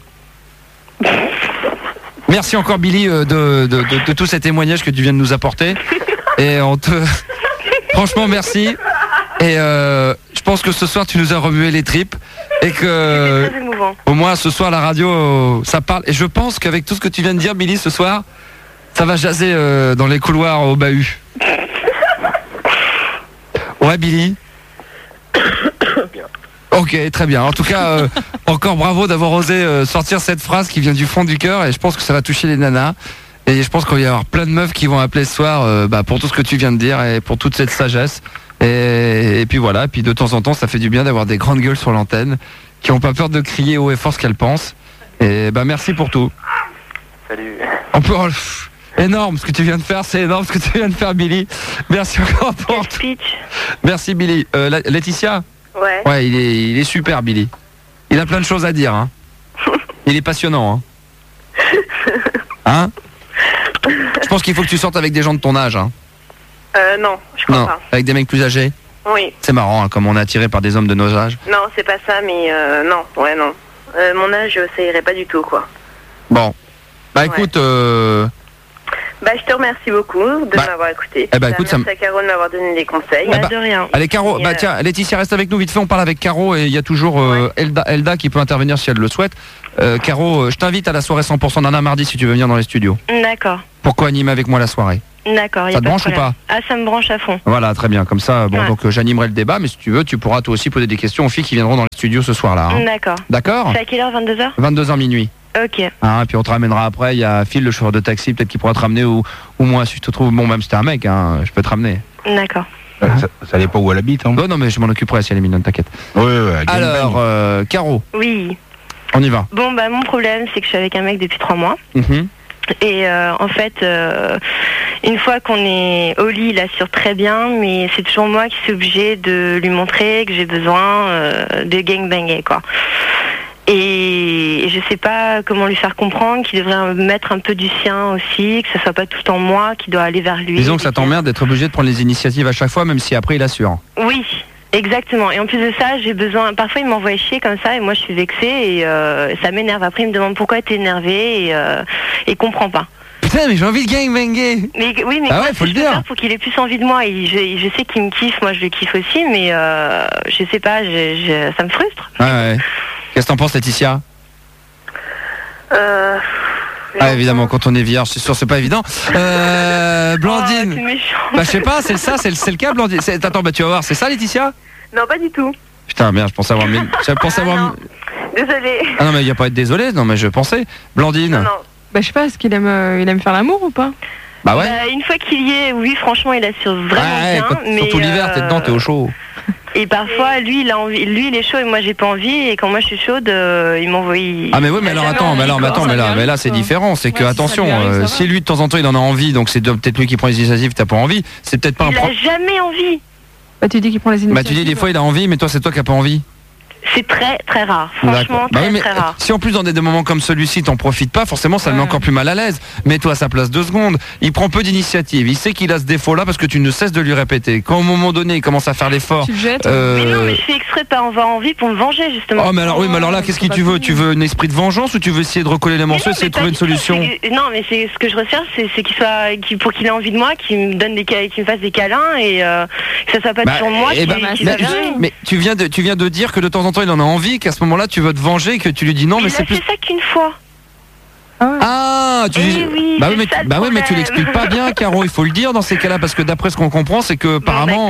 Merci encore Billy de tous ces témoignages que tu viens de nous apporter. Et franchement, merci. Et je pense que ce soir tu nous as remué les tripes et que
C'était très émouvant.
au moins ce soir la radio ça parle. Et je pense qu'avec tout ce que tu viens de dire, Billy, ce soir ça va jaser dans les couloirs au bahut. Ouais, Billy. Ok, très bien. En tout cas, encore bravo d'avoir osé sortir cette phrase qui vient du fond du cœur et je pense que ça va toucher les nanas. Et je pense qu'il va y avoir plein de meufs qui vont appeler ce soir pour tout ce que tu viens de dire et pour toute cette sagesse. Et puis voilà, puis de temps en temps, ça fait du bien d'avoir des grandes gueules sur l'antenne qui n'ont pas peur de crier haut et fort ce qu'elles pensent. Et merci pour tout.
Salut.
On peut...
Énorme ce que tu viens de faire, c'est énorme ce que tu viens de faire, Billy. Merci encore pour
Quel speech.
Merci, Billy. Laetitia?
Ouais.
Ouais, il est super, Billy. Il a plein de choses à dire, hein. Il est passionnant, hein. Je pense qu'il faut que tu sortes avec des gens de ton âge, hein.
Non, je crois
Non,
pas.
avec des mecs plus âgés.
Oui.
C'est marrant, hein, comme on est attiré par des hommes de nos âges.
Non, c'est pas ça, mais non. Mon âge, ça irait pas du tout, quoi.
Bon. Bah écoute,
Bah, je te remercie beaucoup de m'avoir écouté.
Eh bah, écoute,
merci à Caro de m'avoir donné des conseils.
De rien.
allez Caro,
Et,
tiens, Laetitia reste avec nous vite fait, on parle avec Caro et il y a toujours Elda qui peut intervenir si elle le souhaite. Caro, je t'invite à la soirée 100% Nana mardi si tu veux venir dans les studios.
D'accord.
Pourquoi animer avec moi la soirée?
D'accord.
Ça te branche ou pas?
Ah, ça me branche à fond.
Voilà, très bien, comme ça, bon,
Ouais.
donc j'animerai le débat, mais si tu veux, tu pourras toi aussi poser des questions aux filles qui viendront dans les studios ce soir-là. Hein.
D'accord.
D'accord?
C'est à quelle heure? 22h?
22h minuit.
Ok.
Hein, et puis on te ramènera après, il y a Phil, le chauffeur de taxi, peut-être qu'il pourra te ramener ou moi, si je te trouve, bon, même si t'es un mec, hein, je peux te ramener.
D'accord.
Ça n'est pas où elle habite, hein.
Oh, non, mais je m'en occuperai si elle est mignonne, t'inquiète.
Ouais,
Alors, Caro,
Oui.
on y va.
Bon, bah, mon problème, c'est que je suis avec un mec depuis 3 mois.
Mhm.
Et en fait, une fois qu'on est au lit, il assure très bien, mais c'est toujours moi qui suis obligée de lui montrer que j'ai besoin de gangbanger, quoi. Et je sais pas comment lui faire comprendre qu'il devrait mettre un peu du sien aussi, que ce soit pas tout en moi qui doit aller vers lui.
Disons que ça t'emmerde d'être obligé de prendre les initiatives à chaque fois, même si après il assure.
Oui, exactement. Et en plus de ça, j'ai besoin. Parfois, il m'envoie chier comme ça, et moi, je suis vexée, et ça m'énerve. Après, il me demande pourquoi t'es énervée, et comprend pas.
Putain, mais j'ai envie de gangbanger.
Mais oui, mais
Ah ouais,
comment
faut le
je peux
dire.
faire pour qu'il ait plus envie de moi. Et je sais qu'il me kiffe, moi, je le kiffe aussi, mais je sais pas, ça me frustre.
Ouais. Qu'est-ce que t'en penses, Laetitia? Ah, évidemment, quand on est vierge, c'est sûr, c'est pas évident. Blandine.
Oh, c'est méchant.
Bah, je sais pas, c'est ça, c'est le cas, Blandine. Attends, bah, tu vas voir, c'est ça, Laetitia?
Non, pas du tout.
Putain, merde, je pensais avoir.
Désolée.
Ah non, mais il n'y a pas à être désolé, non, mais je pensais. Blandine.
Non.
Bah, je sais pas, est-ce qu'il aime faire l'amour ou pas?
Bah ouais.
Une fois qu'il y est, oui, franchement, il assure vraiment
Ouais,
bien. Mais
surtout l'hiver, t'es dedans, t'es au chaud.
Et parfois, lui, il a envie, lui, il est chaud et moi, j'ai pas envie. Et quand moi, je suis chaude, il m'envoie.
Ah mais oui, mais alors attends, mais là c'est différent, c'est que attention, si lui de temps en temps il en a envie, donc c'est peut-être lui qui prend les initiatives, t'as pas envie, c'est peut-être pas un
Il a jamais envie.
Bah, tu dis qu'il prend les initiatives.
Bah tu dis des fois il a envie, mais toi c'est toi qui as pas envie.
C'est très très rare, franchement
Bah
très
oui, mais
très rare.
si en plus dans des moments comme celui-ci t'en profites pas, forcément ça le met encore plus mal à l'aise. Mets-toi à sa place 2 secondes. Il prend peu d'initiative, il sait qu'il a ce défaut-là parce que tu ne cesses de lui répéter. Quand au moment donné il commence à faire l'effort.
Tu le jettes.
Mais non, mais je fais exprès de pas avoir envie pour me venger justement.
Oh mais alors oui, mais alors là qu'est-ce que tu veux? Tu veux un esprit de vengeance ou tu veux essayer de recoller les morceaux, essayer de trouver une solution?
Non, mais c'est ce que je recherche, c'est pour qu'il ait envie de moi, qu'il me donne qu'il me fasse des câlins et que ça soit pas toujours moi qui
mais tu viens de dire que de temps en temps il en a envie, qu'à ce moment-là tu veux te venger, que tu lui dis non, mais c'est plus.
Il a fait ça qu'une fois.
Ah, tu dis.
Oui,
Bah oui, mais tu l'expliques pas bien, Caro. Il faut le dire dans ces cas-là, parce que d'après ce qu'on comprend, c'est que apparemment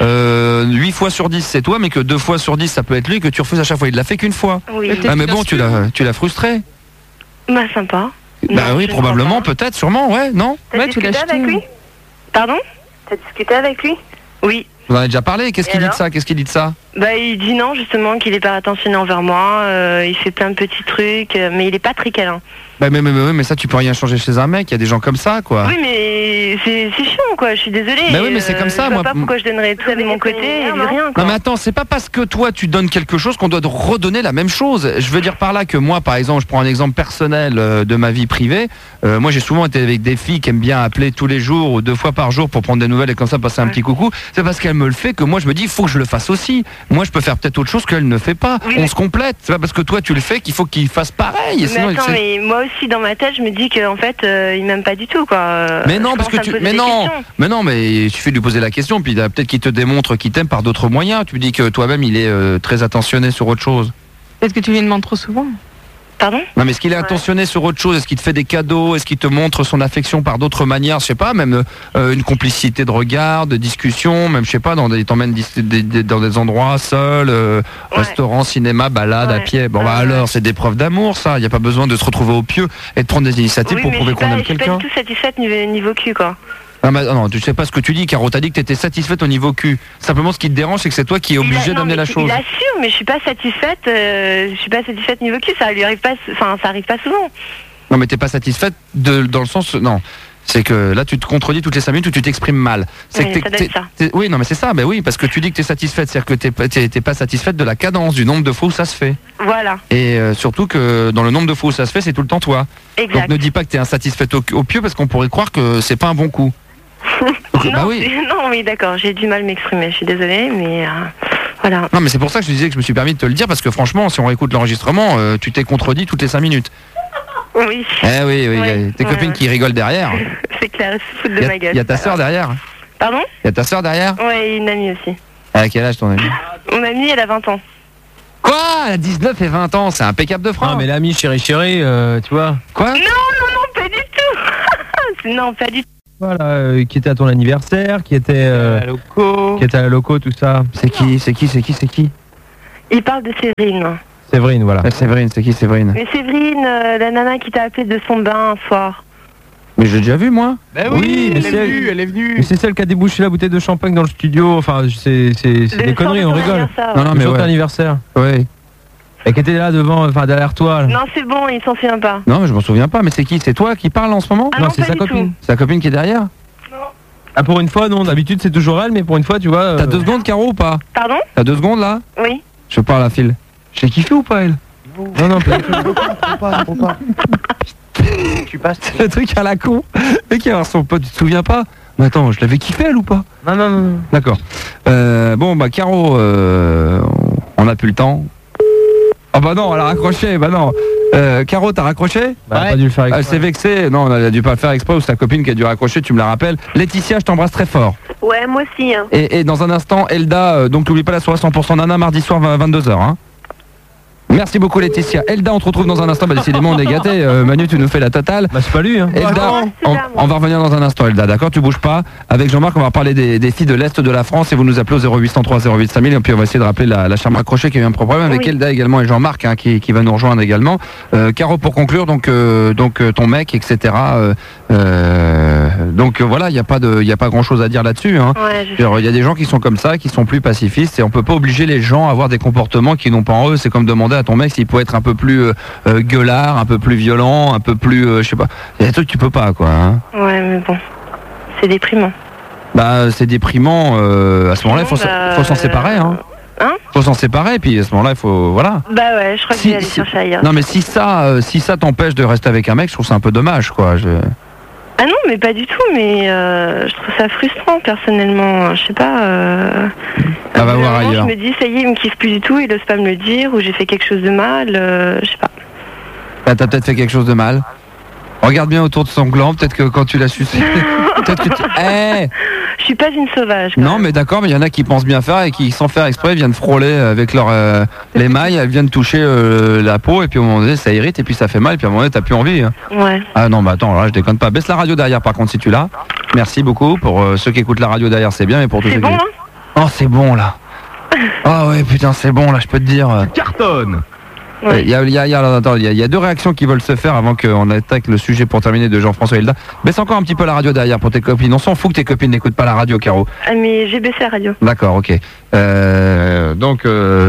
8 fois sur 10 c'est toi, mais que 2 fois sur 10 ça peut être lui, que tu refuses à chaque fois. Il l'a fait qu'une fois.
Oui.
Ah mais bon, tu l'as frustré.
Bah sympa.
Bah oui, probablement, peut-être, sûrement, ouais, non?
T'as discuté avec lui?
Pardon?
T'as discuté avec lui?
Oui.
Vous en avez déjà parlé. Qu'est-ce qu'il dit de ça? Qu'est-ce qu'il dit de ça?
Bah il dit non justement, qu'il est pas attentionné envers moi, il fait plein de petits trucs, mais il est pas très câlin.
Bah mais ça tu peux rien changer chez un mec, il y a des gens comme ça quoi.
Oui mais c'est chiant quoi, je suis désolée.
Bah oui mais c'est comme ça,
je
moi.
vois pas pourquoi je donnerais tout de mon côté et lui rien quoi.
Non mais attends, c'est pas parce que toi tu donnes quelque chose qu'on doit te redonner la même chose. Je veux dire par là que moi par exemple, je prends un exemple personnel de ma vie privée. Moi j'ai souvent été avec des filles qui aiment bien appeler tous les jours ou 2 fois par jour pour prendre des nouvelles et comme ça passer un petit coucou. C'est parce qu'elle me le fait que moi je me dis il faut que je le fasse aussi. Moi je peux faire peut-être autre chose qu'elle ne fait pas.
Oui,
on se complète. C'est pas parce que toi tu le fais qu'il faut qu'il fasse pareil.
Mais
Sinon,
attends, mais moi aussi dans ma tête je me dis qu'en fait il m'aime pas du tout quoi.
Mais non, parce que mais non, mais il suffit de lui poser la question, puis peut-être qu'il te démontre qu'il t'aime par d'autres moyens. Tu me dis que toi-même il est très attentionné sur autre chose.
Est-ce que tu lui demandes trop souvent?
Pardon?
Non mais est-ce qu'il est attentionné sur autre chose? Est-ce qu'il te fait des cadeaux? Est-ce qu'il te montre son affection par d'autres manières? Je sais pas, même une complicité de regard, de discussion, même je sais pas, il t'emmène dans des endroits seuls, restaurants, cinéma, balade à pied. Bon bah alors c'est des preuves d'amour ça. Il n'y a pas besoin de se retrouver au pieu et de prendre des initiatives pour prouver qu'on aime quelqu'un.
Je suis pas du tout satisfaite niveau cul quoi.
Non, tu sais pas ce que tu dis, Caro. T'as dit que t'étais satisfaite au niveau cul. Simplement, ce qui te dérange, c'est que c'est toi qui es obligé d'amener la chose.
Il assure, mais je suis pas satisfaite. Je suis pas satisfaite niveau cul. Ça lui arrive pas. Enfin, ça arrive pas souvent.
Non, mais t'es pas satisfaite dans le sens. Non. C'est que là, tu te contredis toutes les 5 minutes ou tu t'exprimes mal. C'est
Oui,
que
ça doit être ça.
oui, non, mais c'est ça. Ben oui, parce que tu dis que t'es satisfaite, c'est-à-dire que t'es pas satisfaite de la cadence, du nombre de fois où ça se fait.
Voilà,
Et surtout que dans le nombre de fois où ça se fait, c'est tout le temps toi.
exact.
Donc ne dis pas que t'es insatisfaite au pieu parce qu'on pourrait croire que c'est pas un bon coup. Donc,
Non,
bah oui.
non, oui, d'accord, j'ai du mal à m'exprimer, je suis désolée, mais voilà.
Non, mais c'est pour ça que je te disais que je me suis permis de te le dire parce que franchement, si on réécoute l'enregistrement, tu t'es contredit toutes les 5 minutes.
Oui,
Eh oui, oui, il y a
Ouais,
tes
ouais,
copines
ouais.
qui rigolent derrière.
c'est clair, ils se foutent de
Il
ma gueule.
y a ta sœur derrière.
Pardon?
Il y a ta sœur derrière.
Ouais, et une amie aussi.
À quel âge ton ami?
Mon amie, elle a 20 ans.
Quoi? Elle a 19 et 20 ans, c'est impeccable de France.
Ah, mais l'ami chéri, tu vois.
Quoi?
Non, pas du tout. Non, pas du tout.
Voilà, qui était à ton anniversaire, qui était à la loco, tout ça.
C'est qui?
Il parle de Séverine.
Séverine, voilà.
Séverine, c'est qui Séverine?
Mais Séverine, la nana qui t'a appelé de son bain un soir.
Mais j'ai déjà vu moi.
Ben
Oui, mais
elle est venue.
Mais c'est celle qui a débouché la bouteille de champagne dans le studio. Enfin, c'est des conneries, on rigole.
Non, non,
Le
mais
jour de
ouais.
l'anniversaire.
Ouais.
Et qui était là devant, enfin derrière toi. Là.
Non, c'est bon, il s'en souvient pas.
Non, mais je m'en souviens pas. Mais c'est qui? C'est toi qui parle en ce moment?
Ah
non,
non,
c'est
pas
sa
du
copine.
C'est la copine qui est derrière?
Ah, pour une fois, non. D'habitude, c'est toujours elle, mais pour une fois, tu vois.
T'as 2 secondes, Caro, ou pas?
Pardon?
T'as 2 secondes là?
Oui.
Je parle à Phil. J'ai kiffé ou pas elle?
Non, non, pas du tout.
Tu passes le truc à la con. Mais qui a son pote, tu te souviens pas? Mais attends, je l'avais kiffé elle ou pas?
Non, non, non.
D'accord. Bon bah Caro, on a plus le temps. Ah bah non, elle a raccroché, bah non. Caro, t'as raccroché?
Bah, elle a pas dû le faire
Elle
exprès.
s'est vexée. Non, elle a dû pas le faire exprès ou c'est ta copine qui a dû raccrocher, tu me la rappelles. Laetitia, je t'embrasse très fort.
Ouais, moi aussi. Hein.
Et dans un instant, Elda, donc n'oublie pas la soirée 100% Nana, mardi soir 22h. Hein. Merci beaucoup Laetitia. Elda, on te retrouve dans un instant. Bah, décidément, on est gâtés. Manu, tu nous fais la totale.
Bah, c'est pas lui, hein.
Elda, on va revenir dans un instant, Elda, d'accord? Tu bouges pas. Avec Jean-Marc, on va parler des filles de l'Est de la France et vous nous appelez au 0803 08 5000 et puis on va essayer de rappeler la chambre accrochée qui a eu un problème avec Elda également et Jean-Marc hein, qui va nous rejoindre également. Caro, pour conclure, donc ton mec, etc. Donc voilà, il n'y a pas grand chose à dire là-dessus. Hein.
Ouais,
Il y a des gens qui sont comme ça, qui sont plus pacifistes et on peut pas obliger les gens à avoir des comportements qui n'ont pas en eux. C'est comme demander à ton mec s'il peut être un peu plus gueulard, un peu plus violent, un peu plus, je sais pas. Il y a des trucs que tu peux pas, quoi. Hein.
Ouais, mais bon, c'est déprimant.
Bah, c'est déprimant. À ce moment-là, il faut s'en séparer. Hein. Faut s'en séparer, puis à ce moment-là, il faut, voilà.
Bah ouais, je crois que je vais aller chercher ailleurs.
Non, mais si ça t'empêche de rester avec un mec, je trouve ça un peu dommage, quoi.
Ah non, mais pas du tout, mais je trouve ça frustrant personnellement. Je sais pas.
On va voir ailleurs.
Je me dis, ça y est, il me kiffe plus du tout, il ose pas me le dire, ou j'ai fait quelque chose de mal, je sais pas.
Ah, t'as peut-être fait quelque chose de mal. Regarde bien autour de son gland, peut-être que quand tu l'as sucé. Peut-être que tu.
Je suis pas une sauvage.
Non, mais d'accord, mais il y en a qui pensent bien faire et qui, sans faire exprès, viennent frôler avec leur l'émail, elles viennent toucher la peau et puis au moment donné, ça irrite et puis ça fait mal et puis à un moment donné, t'as plus envie. Hein.
Ouais.
Ah non, bah attends, là, je déconne pas. Baisse la radio derrière, par contre, si tu l'as. Merci beaucoup. Pour ceux qui écoutent la radio derrière, c'est bien, mais pour tous ceux
bon,
qui.
hein
Oh, c'est bon là. Ah ouais, putain, c'est bon là, je peux te dire.
Cartonne.
Il y a 2 réactions qui veulent se faire avant qu'on attaque le sujet pour terminer de Jean-François Hilda. Baisse encore un petit peu la radio derrière pour tes copines. On s'en fout que tes copines n'écoutent pas la radio, Caro.
Ah, mais j'ai baissé la radio.
D'accord, ok. Donc,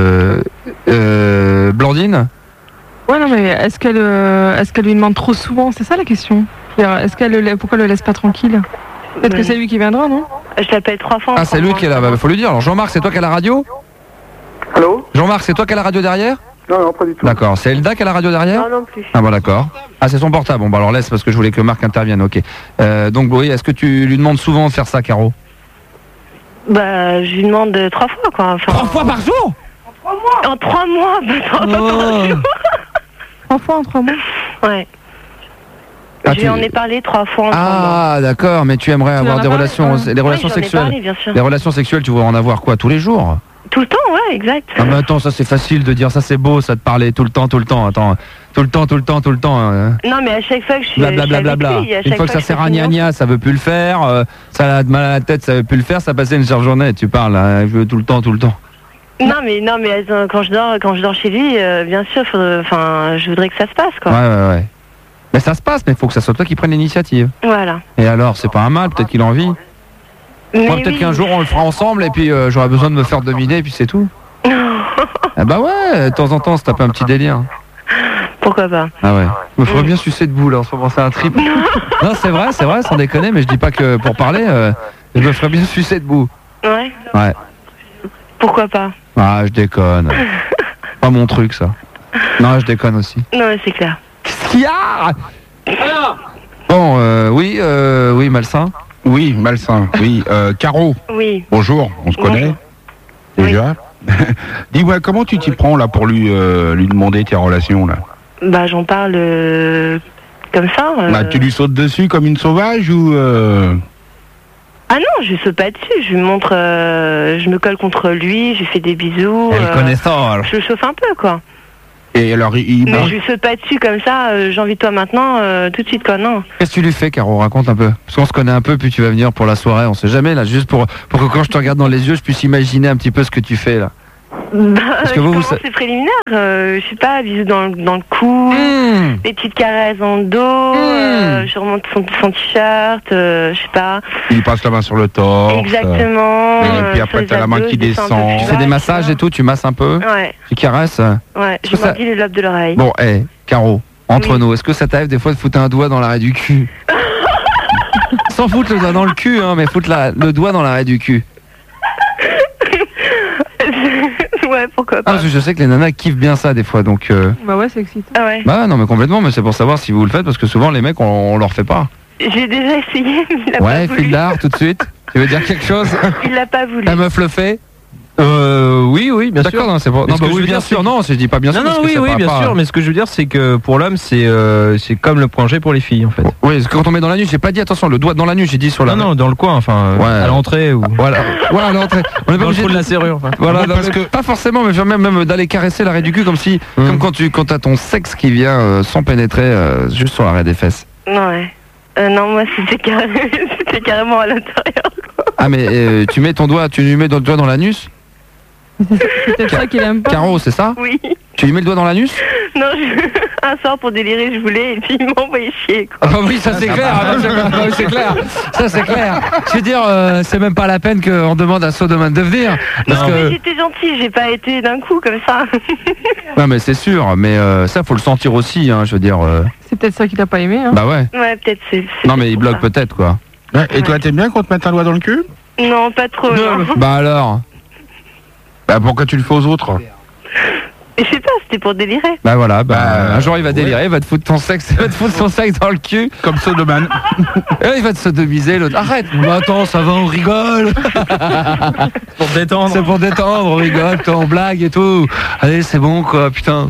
Blandine?
Ouais, non, mais est-ce qu'elle lui demande trop souvent? C'est ça la question. Pourquoi elle le laisse pas tranquille? Peut-être que c'est lui qui viendra, non?
Je l'appelle 3 fois.
Ah, c'est lui qui est là, bah, faut lui dire. Alors, Jean-Marc, c'est toi qui as la radio?
Allô?
Jean-Marc, c'est toi qui as la radio derrière?
Non, non, pas du tout.
D'accord, c'est Elda qui a la radio derrière?
Non, non plus.
Ah bon, d'accord. Ah, c'est son portable. Bon, bah alors laisse parce que je voulais que Marc intervienne, ok. Donc, oui, est-ce que tu lui demandes souvent de faire ça, Caro?
Bah, je lui demande 3 fois, quoi. Enfin,
3 fois par jour?
En 3 mois, bah, 3 fois par jour.
3 fois en 3 mois?
Ouais.
Ah,
je lui en ai parlé 3 fois en 3 mois.
Ah, d'accord, mais tu aimerais avoir des relations, des relations
Oui, j'en ai
sexuelles.
parlé, bien sûr.
Les relations sexuelles, tu voudrais en avoir quoi, tous les jours?
Tout le temps, ouais, exact.
Ah, mais attends, ça c'est facile de dire, ça c'est beau, ça de parler tout le temps, attends. Tout le temps.
Non, mais à chaque fois que je suis.
Blablabla. Une fois que ça sert à gna gna, ça veut plus le faire. Ça a mal à la tête, ça veut plus le faire. Ça passait une chère journée. Tu parles, hein, je veux tout le temps.
Non, mais quand je dors chez lui, bien sûr, je voudrais que ça se passe, quoi.
Ouais. Mais ça se passe, mais il faut que ça soit toi qui prenne l'initiative.
Voilà.
Et alors, c'est pas un mal, peut-être qu'il a envie. Moi, peut-être qu'un jour on le fera ensemble et puis j'aurai besoin de me faire dominer et puis c'est tout. Ah bah ouais, de temps en temps, se taper un petit délire.
Pourquoi pas?
Ah ouais. Me ferait bien sucer debout là, en ce moment, c'est un trip. Non, c'est vrai, sans déconner, mais je dis pas que pour parler, je me ferais bien sucer debout.
Ouais.
Ouais.
Pourquoi pas?
Ah, je déconne. Pas mon truc, ça. Non, je déconne aussi.
Non, c'est clair.
Qu'est-ce qu'il y a? Bon, oui, malsain.
Oui, malsain. Oui, Caro.
Oui.
Bonjour, on se connaît déjà. Dis-moi, comment tu t'y prends là pour lui demander tes relations là?
Bah, j'en parle comme ça.
Bah, tu lui sautes dessus comme une sauvage ou
Ah non, je saute pas dessus. Je lui montre, je me colle contre lui, je lui fais des bisous.
Elle connaît ça, alors.
Je le chauffe un peu, quoi.
Et alors,
Mais je lui saute pas dessus comme ça. J'ai envie de toi maintenant, tout de suite, quoi. Non.
Qu'est-ce que tu lui fais, Caro? Raconte un peu. Parce qu'on se connaît un peu, puis tu vas venir pour la soirée, on sait jamais, là, juste pour que quand je te regarde dans les yeux, je puisse imaginer un petit peu ce que tu fais, là.
Bah,
que vous,
c'est préliminaire. Je sais pas, bisous dans le cou, des petites caresses dans le dos, je remonte son t-shirt, je sais pas.
il passe la main sur le torse?
Exactement.
Et puis après, t'as la main qui descend.
Tu fais des massages et tout, tu masses un peu?
Ouais.
Tu caresses?
Ouais, je mordis les lobes de l'oreille.
Bon, Caro, entre nous, est-ce que ça t'arrive des fois de foutre un doigt dans l'arrêt du cul? Sans foutre le doigt dans le cul, hein, mais foutre le doigt dans l'arrêt du cul.
Ouais, pourquoi pas.
Ah, parce que je sais que les nanas kiffent bien ça des fois, donc...
Bah ouais, c'est excitant.
Ah ouais.
Bah non, mais complètement, mais c'est pour savoir si vous le faites, parce que souvent les mecs, on leur fait pas.
J'ai déjà essayé, mais il a
Ouais,
pas voulu.
fil d'art, tout de suite. Tu veux dire quelque chose?
Il l'a pas voulu.
La meuf le fait?
Oui, bien sûr.
D'accord, non, c'est pas...
Mais
Non,
ce
bah
que je
oui,
veux
bien
dire,
sûr,
c'est-
non, je dis pas bien sûr.
Non,
parce que ça
oui,
paraît
bien
pas-
sûr, mais ce que je veux dire, c'est que pour l'homme, c'est comme le point G pour les filles, en fait.
Oui, parce que quand on met dans la nuque, j'ai pas dit attention, le doigt dans la nuque, j'ai dit sur la...
Non, dans le coin, enfin,
Ouais.
à l'entrée ou
Voilà, ouais, à l'entrée. On est pas
dans le
obligé
trou de la serrure. Enfin.
Voilà,
Non,
non,
parce
mais
que-
pas forcément, mais même d'aller caresser l'arrêt du cul comme si, comme quand t'as ton sexe qui vient sans pénétrer juste sur l'arrêt des fesses.
Ouais. Non, moi, c'était carrément à l'intérieur.
Ah mais tu mets ton doigt, tu lui mets ton doigt dans l'anus?
C'est peut-être ça qu'il aime pas.
Caro, c'est ça?
Oui.
Tu lui mets le doigt dans l'anus?
Non, un soir pour délirer, je voulais, et puis il m'a envoyé chier, quoi.
Ah bah oui, ça c'est clair, c'est clair, ça c'est clair. Je veux dire, c'est même pas la peine qu'on demande à Sodoman de venir. Parce
Non, mais
que...
j'étais gentille, j'ai pas été d'un coup comme ça.
Non mais c'est sûr, mais ça faut le sentir aussi, hein, je veux dire.
C'est peut-être ça qu'il a pas aimé. Hein.
Bah ouais.
Ouais, peut-être c'est.
Non mais il bloque peut-être quoi.
Ouais, et toi, t'aimes bien qu'on te mette un doigt dans le cul?
Non, pas trop. Non.
Bah alors.
Bah, pourquoi tu le fais aux autres?
Je sais pas, c'était pour délirer.
Bah voilà, un jour il va délirer, il va te foutre ton sexe, il va te foutre son sexe dans le cul.
Comme Sodoman.
Et il va te sodomiser, l'autre. Arrête. Bah attends, ça va, on rigole.
Pour détendre.
C'est pour détendre, on rigole, on blague et tout. Allez, c'est bon quoi, putain.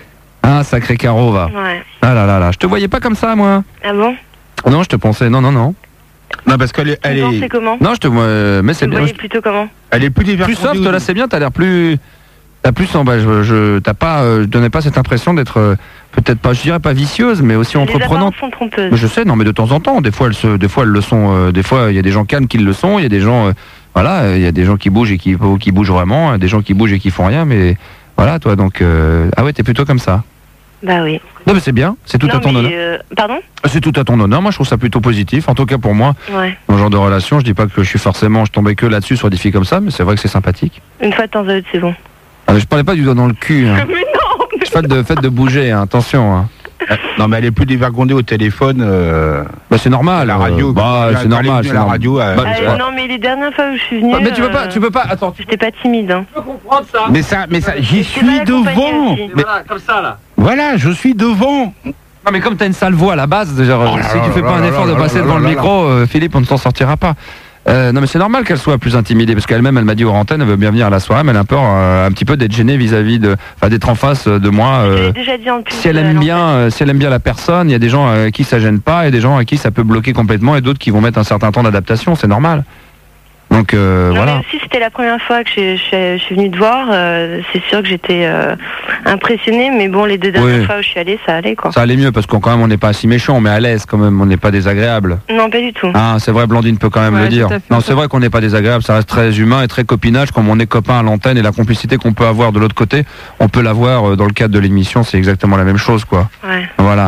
Ah, sacré Caro, va.
Ouais.
Ah là là là, je te voyais pas comme ça, moi.
Ah bon?
Non, je te pensais, non.
Non, parce qu'elle est,
Tu pensais comment?
Non, je te vois, mais c'est
Tu me
bien.
voyais plutôt comment?
elle est plus
Plus
divertissante.
soft, là, c'est bien, t'as l'air plus... T'as plus en bas, t'as pas, je donnais pas cette impression d'être, peut-être pas, je dirais pas vicieuse, mais aussi
Les
entreprenante.
apparences sont trompeuses.
Mais je sais, non, mais de temps en temps, des fois elles le sont, des fois il y a des gens calmes qui le sont, il y a des gens, voilà, il y a des gens qui bougent et qui bougent vraiment, des gens qui bougent et qui font rien, mais voilà, toi, donc, ah ouais, t'es plutôt comme ça.
Bah oui.
Non, mais c'est bien, c'est tout
Non,
à ton
mais,
honneur.
Pardon?
C'est tout à ton honneur, moi je trouve ça plutôt positif, en tout cas pour moi,
Ouais.
dans ce genre de relation, je dis pas que je tombais que là-dessus sur des filles comme ça, mais c'est vrai que c'est sympathique.
Une fois de temps à autre, c'est bon.
Ah, mais je parlais pas du doigt dans le cul, hein.
Mais non!
Faites de bouger, hein, attention. Hein.
Non, mais elle est plus dévergondée au téléphone.
Bah c'est normal.
À la radio.
Bah
Quand
c'est
elle est
normal.
venue
C'est
à la
normal.
radio.
Bah,
Non, mais les dernières fois où je suis venue.
mais tu peux pas. Attends.
J'étais pas timide. Hein.
Tu peux comprendre ça.
Mais ça, j'y
J'étais pas
suis
accompagnée
devant.
aussi.
Mais
Voilà, comme ça là.
voilà, je suis devant.
Non mais comme t'as une sale voix à la base, genre,
là
si
là
tu fais
là
pas un
là
effort
là
de
là
passer
là
devant
là
le
là
micro, Philippe, on ne s'en sortira pas. Non mais c'est normal qu'elle soit plus intimidée parce qu'elle-même elle m'a dit aux antennes, elle veut bien venir à la soirée, mais elle a peur un petit peu d'être gênée vis-à-vis d'être en face de moi.
Je l'ai déjà dit en plus.
Si elle aime bien la personne, il y a des gens à qui ça gêne pas et des gens à qui ça peut bloquer complètement et d'autres qui vont mettre un certain temps d'adaptation, c'est normal. Donc
Non,
voilà.
mais aussi c'était la première fois que je suis venue te voir. C'est sûr que j'étais impressionnée, mais bon, les deux dernières
Oui.
fois où je suis allée, ça allait quoi.
Ça allait mieux parce qu'on quand même on n'est pas si méchant, mais à l'aise quand même, on n'est pas désagréable.
Non, pas du tout.
Ah, c'est vrai, Blandine peut quand même
Ouais,
le dire.
tout à fait.
Non, c'est vrai qu'on n'est pas désagréable, ça reste très humain et très copinage, comme on est copain à l'antenne et la complicité qu'on peut avoir de l'autre côté, on peut l'avoir dans le cadre de l'émission, c'est exactement la même chose, quoi.
Ouais,
Voilà.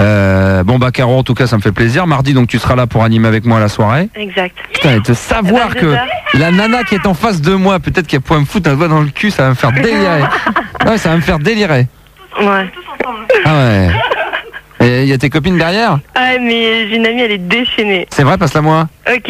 Bon bah Caro, en tout cas, ça me fait plaisir. Mardi, donc tu seras là pour animer avec moi la soirée.
exact.
Putain, et de savoir
À
que
22h.
la nana qui est en face de moi, peut-être qu'elle pourrait me foutre un doigt dans le cul, ça va me faire délirer. Ouais, ça va me faire délirer.
Ouais.
Ah ouais. Et il y a tes copines derrière?
Ah, mais j'ai une amie, elle est déchaînée.
C'est vrai, passe-la moi.
Ok.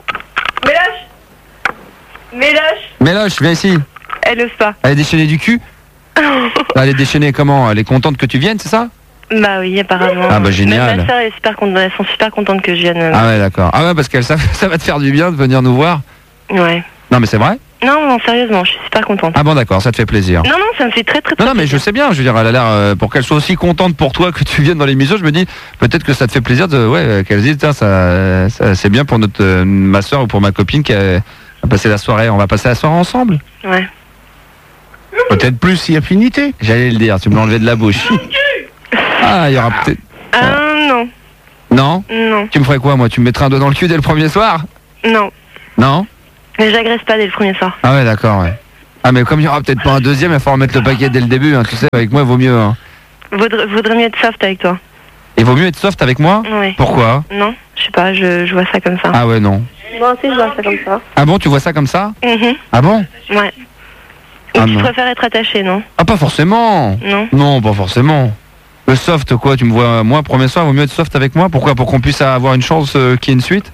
Méloche.
Méloche, viens ici.
Elle ose pas.
Elle est déchaînée du cul? Elle est déchaînée comment? Elle est contente que tu viennes, c'est ça?
Bah oui, apparemment.
Ah bah génial.
Même ma soeur, elles sont super contentes que je vienne.
Ah ouais, d'accord. Ah ouais, parce que ça va te faire du bien de venir nous voir.
Ouais.
Non mais c'est vrai?
Non, sérieusement, je suis super contente.
Ah bon, d'accord, ça te fait plaisir.
Non, ça me fait très
Non, mais je sais bien, je veux dire, elle a l'air, pour qu'elle soit aussi contente pour toi que tu viennes dans l'émission, je me dis, peut-être que ça te fait plaisir qu'elle dise, tiens, ça c'est bien pour ma soeur ou pour ma copine qui va passer la soirée, on va passer la soirée ensemble.
Ouais.
Peut-être plus si affinité.
J'allais le dire, tu me l'enlevais de la bouche. Ah, il y aura peut-être...
Non.
Non?
Non.
Tu me ferais quoi, moi? Tu me mettrais un doigt dans le cul dès le premier soir?
Non.
Non?
Mais j'agresse pas dès le premier soir.
Ah ouais, d'accord, ouais. Ah mais comme il y aura peut-être pas un deuxième, il va falloir mettre le paquet dès le début, hein, tu sais, avec moi il vaut mieux. Hein.
Vaudrait mieux être soft avec toi.
Il vaut mieux être soft avec moi?
Oui.
Pourquoi?
Non, je sais pas, je vois ça comme ça.
Ah ouais, non.
Moi aussi je vois ça comme ça.
Ah bon, tu vois ça comme ça? Ah bon?
Ouais. Ou tu préfères être attaché, non?
Ah pas forcément.
Non.
Non, pas forcément. Le soft quoi, tu me vois, moi premier soir, il vaut mieux être soft avec moi? Pourquoi? Pour qu'on puisse avoir une chance qu'il y ait une suite?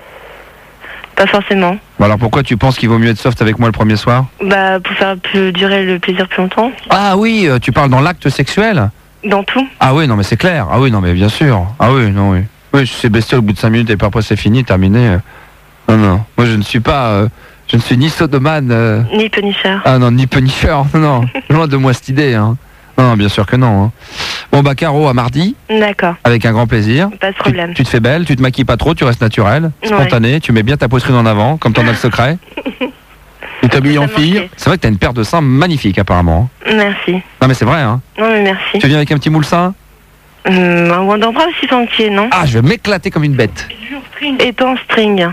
Pas forcément.
Bon alors pourquoi tu penses qu'il vaut mieux être soft avec moi le premier soir?
Bah pour faire durer le plaisir plus longtemps.
Ah oui, tu parles dans l'acte sexuel?
Dans tout.
Ah oui, non mais c'est clair. Ah oui, non mais bien sûr. Ah oui, non oui. Oui, c'est bestial au bout de 5 minutes et puis après c'est fini, terminé. Non. Moi je ne suis pas... je ne suis ni sodomane...
Ni punisher.
Ah non, ni punisher. Non. Loin de moi cette idée. Hein. Non, bien sûr que non. Hein. Bon bah Caro, à mardi.
D'accord.
Avec un grand plaisir.
Pas de problème.
Tu te fais belle, tu te maquilles pas trop, tu restes naturel, spontané, tu mets bien ta poitrine en avant, comme t'en as le secret. Tu t'habilles en fille. C'est vrai que t'as une paire de seins magnifique apparemment.
Merci.
Non mais c'est vrai hein.
Non mais merci.
Tu viens avec un petit moule sein?
Un Wonderbra aussi sans pied, non?
Ah, je vais m'éclater comme une bête.
Et toi en string.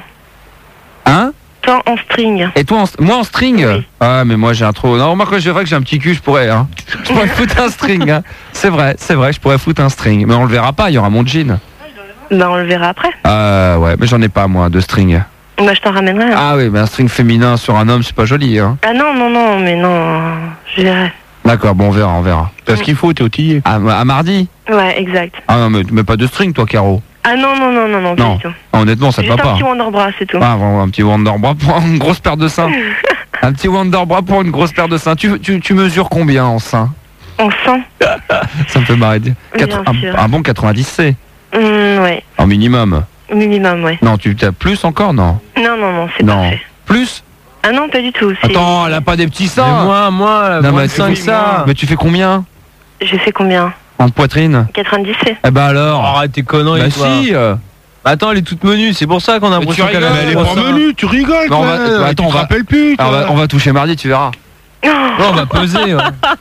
Hein?
Toi en string.
Et toi moi en string? Oui. Ah mais moi j'ai un trop... Non, remarque, je vrai que j'ai un petit cul, je pourrais hein. Je pourrais foutre un string hein. C'est vrai, je pourrais foutre un string. Mais on le verra pas, il y aura mon jean.
Bah on le verra après.
Ouais, mais j'en ai pas moi de string.
Bah je t'en ramènerai.
Ah oui, mais un string féminin sur un homme c'est pas joli hein.
Ah non, mais non, je verrai.
D'accord, bon on verra.
T'as ce qu'il faut, t'es outillé.
À mardi?
Ouais, exact.
Ah non, mais pas de string toi Caro?
Ah non, pas du tout.
Honnêtement, ça te va pas.
Un petit Wonderbra, c'est tout.
Ah, un petit Wonderbra pour une grosse paire de seins. Un petit Wonderbra pour une grosse paire de seins. Tu mesures combien en seins?
En seins?
Ça me fait marrer. Un bon 90C?
Ouais.
En minimum?
Minimum, ouais.
Non, tu as plus encore, non?
Non, c'est parfait.
Plus?
Ah non, pas du tout.
Attends, elle a pas des petits seins?
Moi,
non,
moins de 5 ça.
Mais tu fais combien?
Je fais combien?
En poitrine?
90C.
Eh ben alors?
Arrête tes conneries,
bah
toi.
Si
Attends, elle est toute menue, c'est pour ça qu'on a l'impression qu'elle a...
Mais elle est pas menue, tu rigoles quoi.
Attends,
on rappelle plus.
On va toucher mardi, tu verras.
Non, on va peser.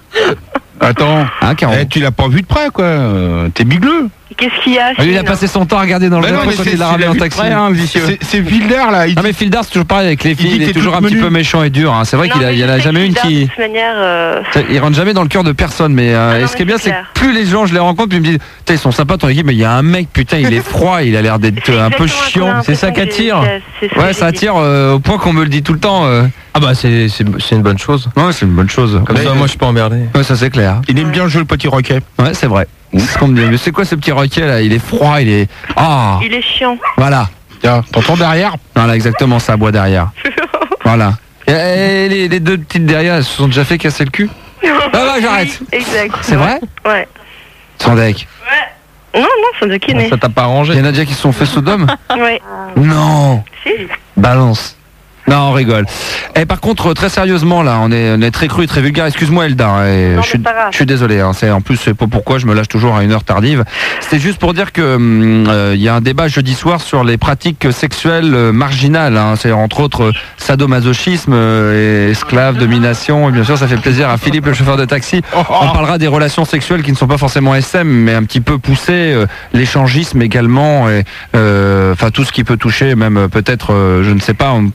Attends,
Caro.
Tu l'as pas vu de près quoi. T'es bigleux.
Qu'est-ce qu'il y a?
Il a passé son temps à regarder dans le rétro quand il l'a ramené en taxi.
C'est Filder là.
Ah mais Filder c'est toujours pareil avec les filles, il est toujours un petit peu méchant et dur. Hein. C'est vrai qu'il y en a jamais une qui...
De toute manière...
Il rentre jamais dans le cœur de personne, mais ce qui est bien c'est que plus les gens je les rencontre, puis ils me disent putain ils sont sympas ton équipe, mais il y a un mec putain il est froid, il a l'air d'être un peu chiant. C'est ça qui attire. Ouais, ça attire au point qu'on me le dit tout le temps.
Ah bah c'est une bonne chose.
Ouais, c'est une bonne chose.
Comme ça moi je suis pas emmerdé.
Ouais, ça c'est clair.
Il aime bien jouer le petit roquet.
Ouais, c'est vrai. C'est ce qu'on me dit. Mais c'est quoi ce petit roquet là? Il est froid, il est... Ah.
Il est chiant.
Voilà.
Tiens, t'entends derrière?
Voilà, exactement, ça boit derrière. Voilà. Et les deux petites derrière, elles se sont déjà fait casser le cul? Ah j'arrête.
Oui, exact.
C'est vrai?
Ouais.
Sans deck.
Ouais. Non, sans deckiner.
Ça t'a pas arrangé?
Il y en a déjà qui se sont fait sodome?
Ouais.
Non.
Si.
Balance. Non, on rigole. Et par contre, très sérieusement, là, on est très cru, très vulgaire. Excuse-moi, Elda.
Non,
je suis désolé. Hein, en plus, c'est pas pourquoi je me lâche toujours à une heure tardive. C'était juste pour dire que il y a un débat jeudi soir sur les pratiques sexuelles marginales. Hein, c'est entre autres sadomasochisme, esclave, domination. Et bien sûr, ça fait plaisir à Philippe, le chauffeur de taxi. On parlera des relations sexuelles qui ne sont pas forcément SM, mais un petit peu poussées. L'échangisme également. Enfin, tout ce qui peut toucher, même peut-être, je ne sais pas, peut-être que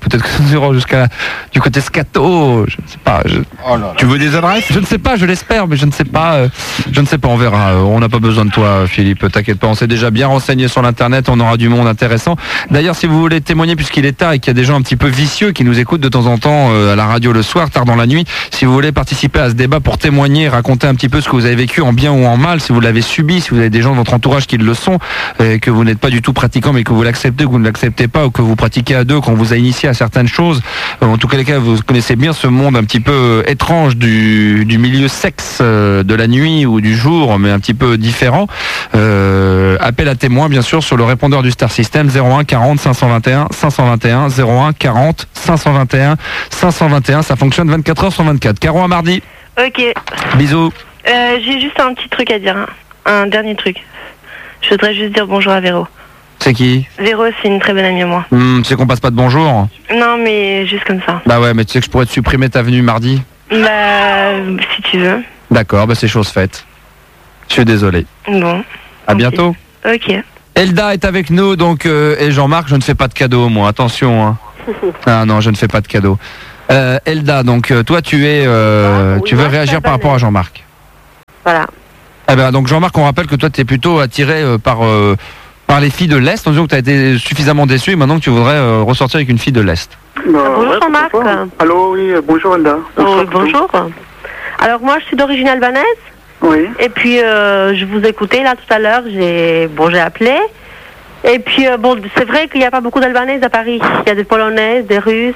jusqu'à du côté scato. Je ne sais pas. Tu veux des adresses? Je ne sais pas, je l'espère, mais je ne sais pas. On verra. On n'a pas besoin de toi, Philippe. T'inquiète pas, on s'est déjà bien renseigné sur l'internet. On aura du monde intéressant. D'ailleurs, si vous voulez témoigner, puisqu'il est tard et qu'il y a des gens un petit peu vicieux qui nous écoutent de temps en temps à la radio le soir, tard dans la nuit, si vous voulez participer à ce débat pour témoigner, raconter un petit peu ce que vous avez vécu en bien ou en mal, si vous l'avez subi, si vous avez des gens de votre entourage qui le sont, et que vous n'êtes pas du tout pratiquant, mais que vous l'acceptez ou que vous ne l'acceptez pas, ou que vous pratiquez à deux, qu'on vous a initié à certaines choses. En tout cas, les cas, vous connaissez bien ce monde un petit peu étrange du milieu sexe de la nuit ou du jour, mais un petit peu différent. Appel à témoins, bien sûr, sur le répondeur du Star System 01 40 521 521 01 40 521 521. Ça fonctionne 24 heures sur 24. Caro, à mardi.
Ok.
Bisous.
J'ai juste un petit truc à dire, hein. Un dernier truc. Je voudrais juste dire bonjour à Véro.
C'est qui?
Véro, c'est une très bonne amie à moi.
Tu sais qu'on passe pas de bonjour?
Non, mais juste comme ça.
Bah ouais, mais tu sais que je pourrais te supprimer ta venue mardi?
Bah, si tu veux.
D'accord, bah c'est chose faite. Je suis désolé.
Bon.
À bientôt.
Ok.
Elda est avec nous, donc, et Jean-Marc, je ne fais pas de cadeaux, moi, attention. Hein. Ah non, je ne fais pas de cadeaux. Elda, donc, toi, tu veux réagir par rapport à Jean-Marc.
Voilà.
Eh ben, donc, Jean-Marc, on rappelle que toi, tu es plutôt attiré par les filles de l'Est, en disant que tu as été suffisamment déçu et maintenant que tu voudrais ressortir avec une fille de l'Est.
Bonjour Jean-Marc.
Allô, oui, bonjour Elda.
Bonjour. Alors moi, je suis d'origine albanaise.
Oui.
Et puis, je vous écoutais là tout à l'heure, j'ai appelé. Et puis, c'est vrai qu'il n'y a pas beaucoup d'Albanaises à Paris. Il y a des Polonaises, des Russes,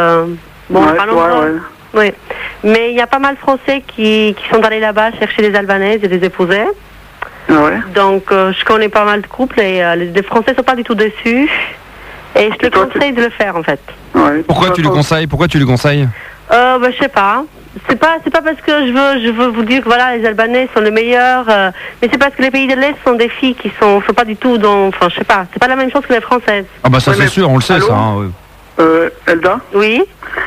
pas nombreux. Oui. Mais il y a pas mal de Français qui sont allés là-bas chercher des Albanaises et des épouser.
Ouais.
Donc, je connais pas mal de couples et les Français sont pas du tout déçus. Et je te conseille de le faire, en fait.
Ouais.
Pourquoi tu lui conseilles?
Je sais pas. C'est pas parce que je veux vous dire que voilà, les Albanais sont les meilleurs, mais c'est parce que les pays de l'Est sont des filles qui sont pas du tout je sais pas, c'est pas la même chose que les Françaises.
Ah bah ça c'est sûr, on le sait.
Allô,
ça. Hein,
oui. Elda?
Oui.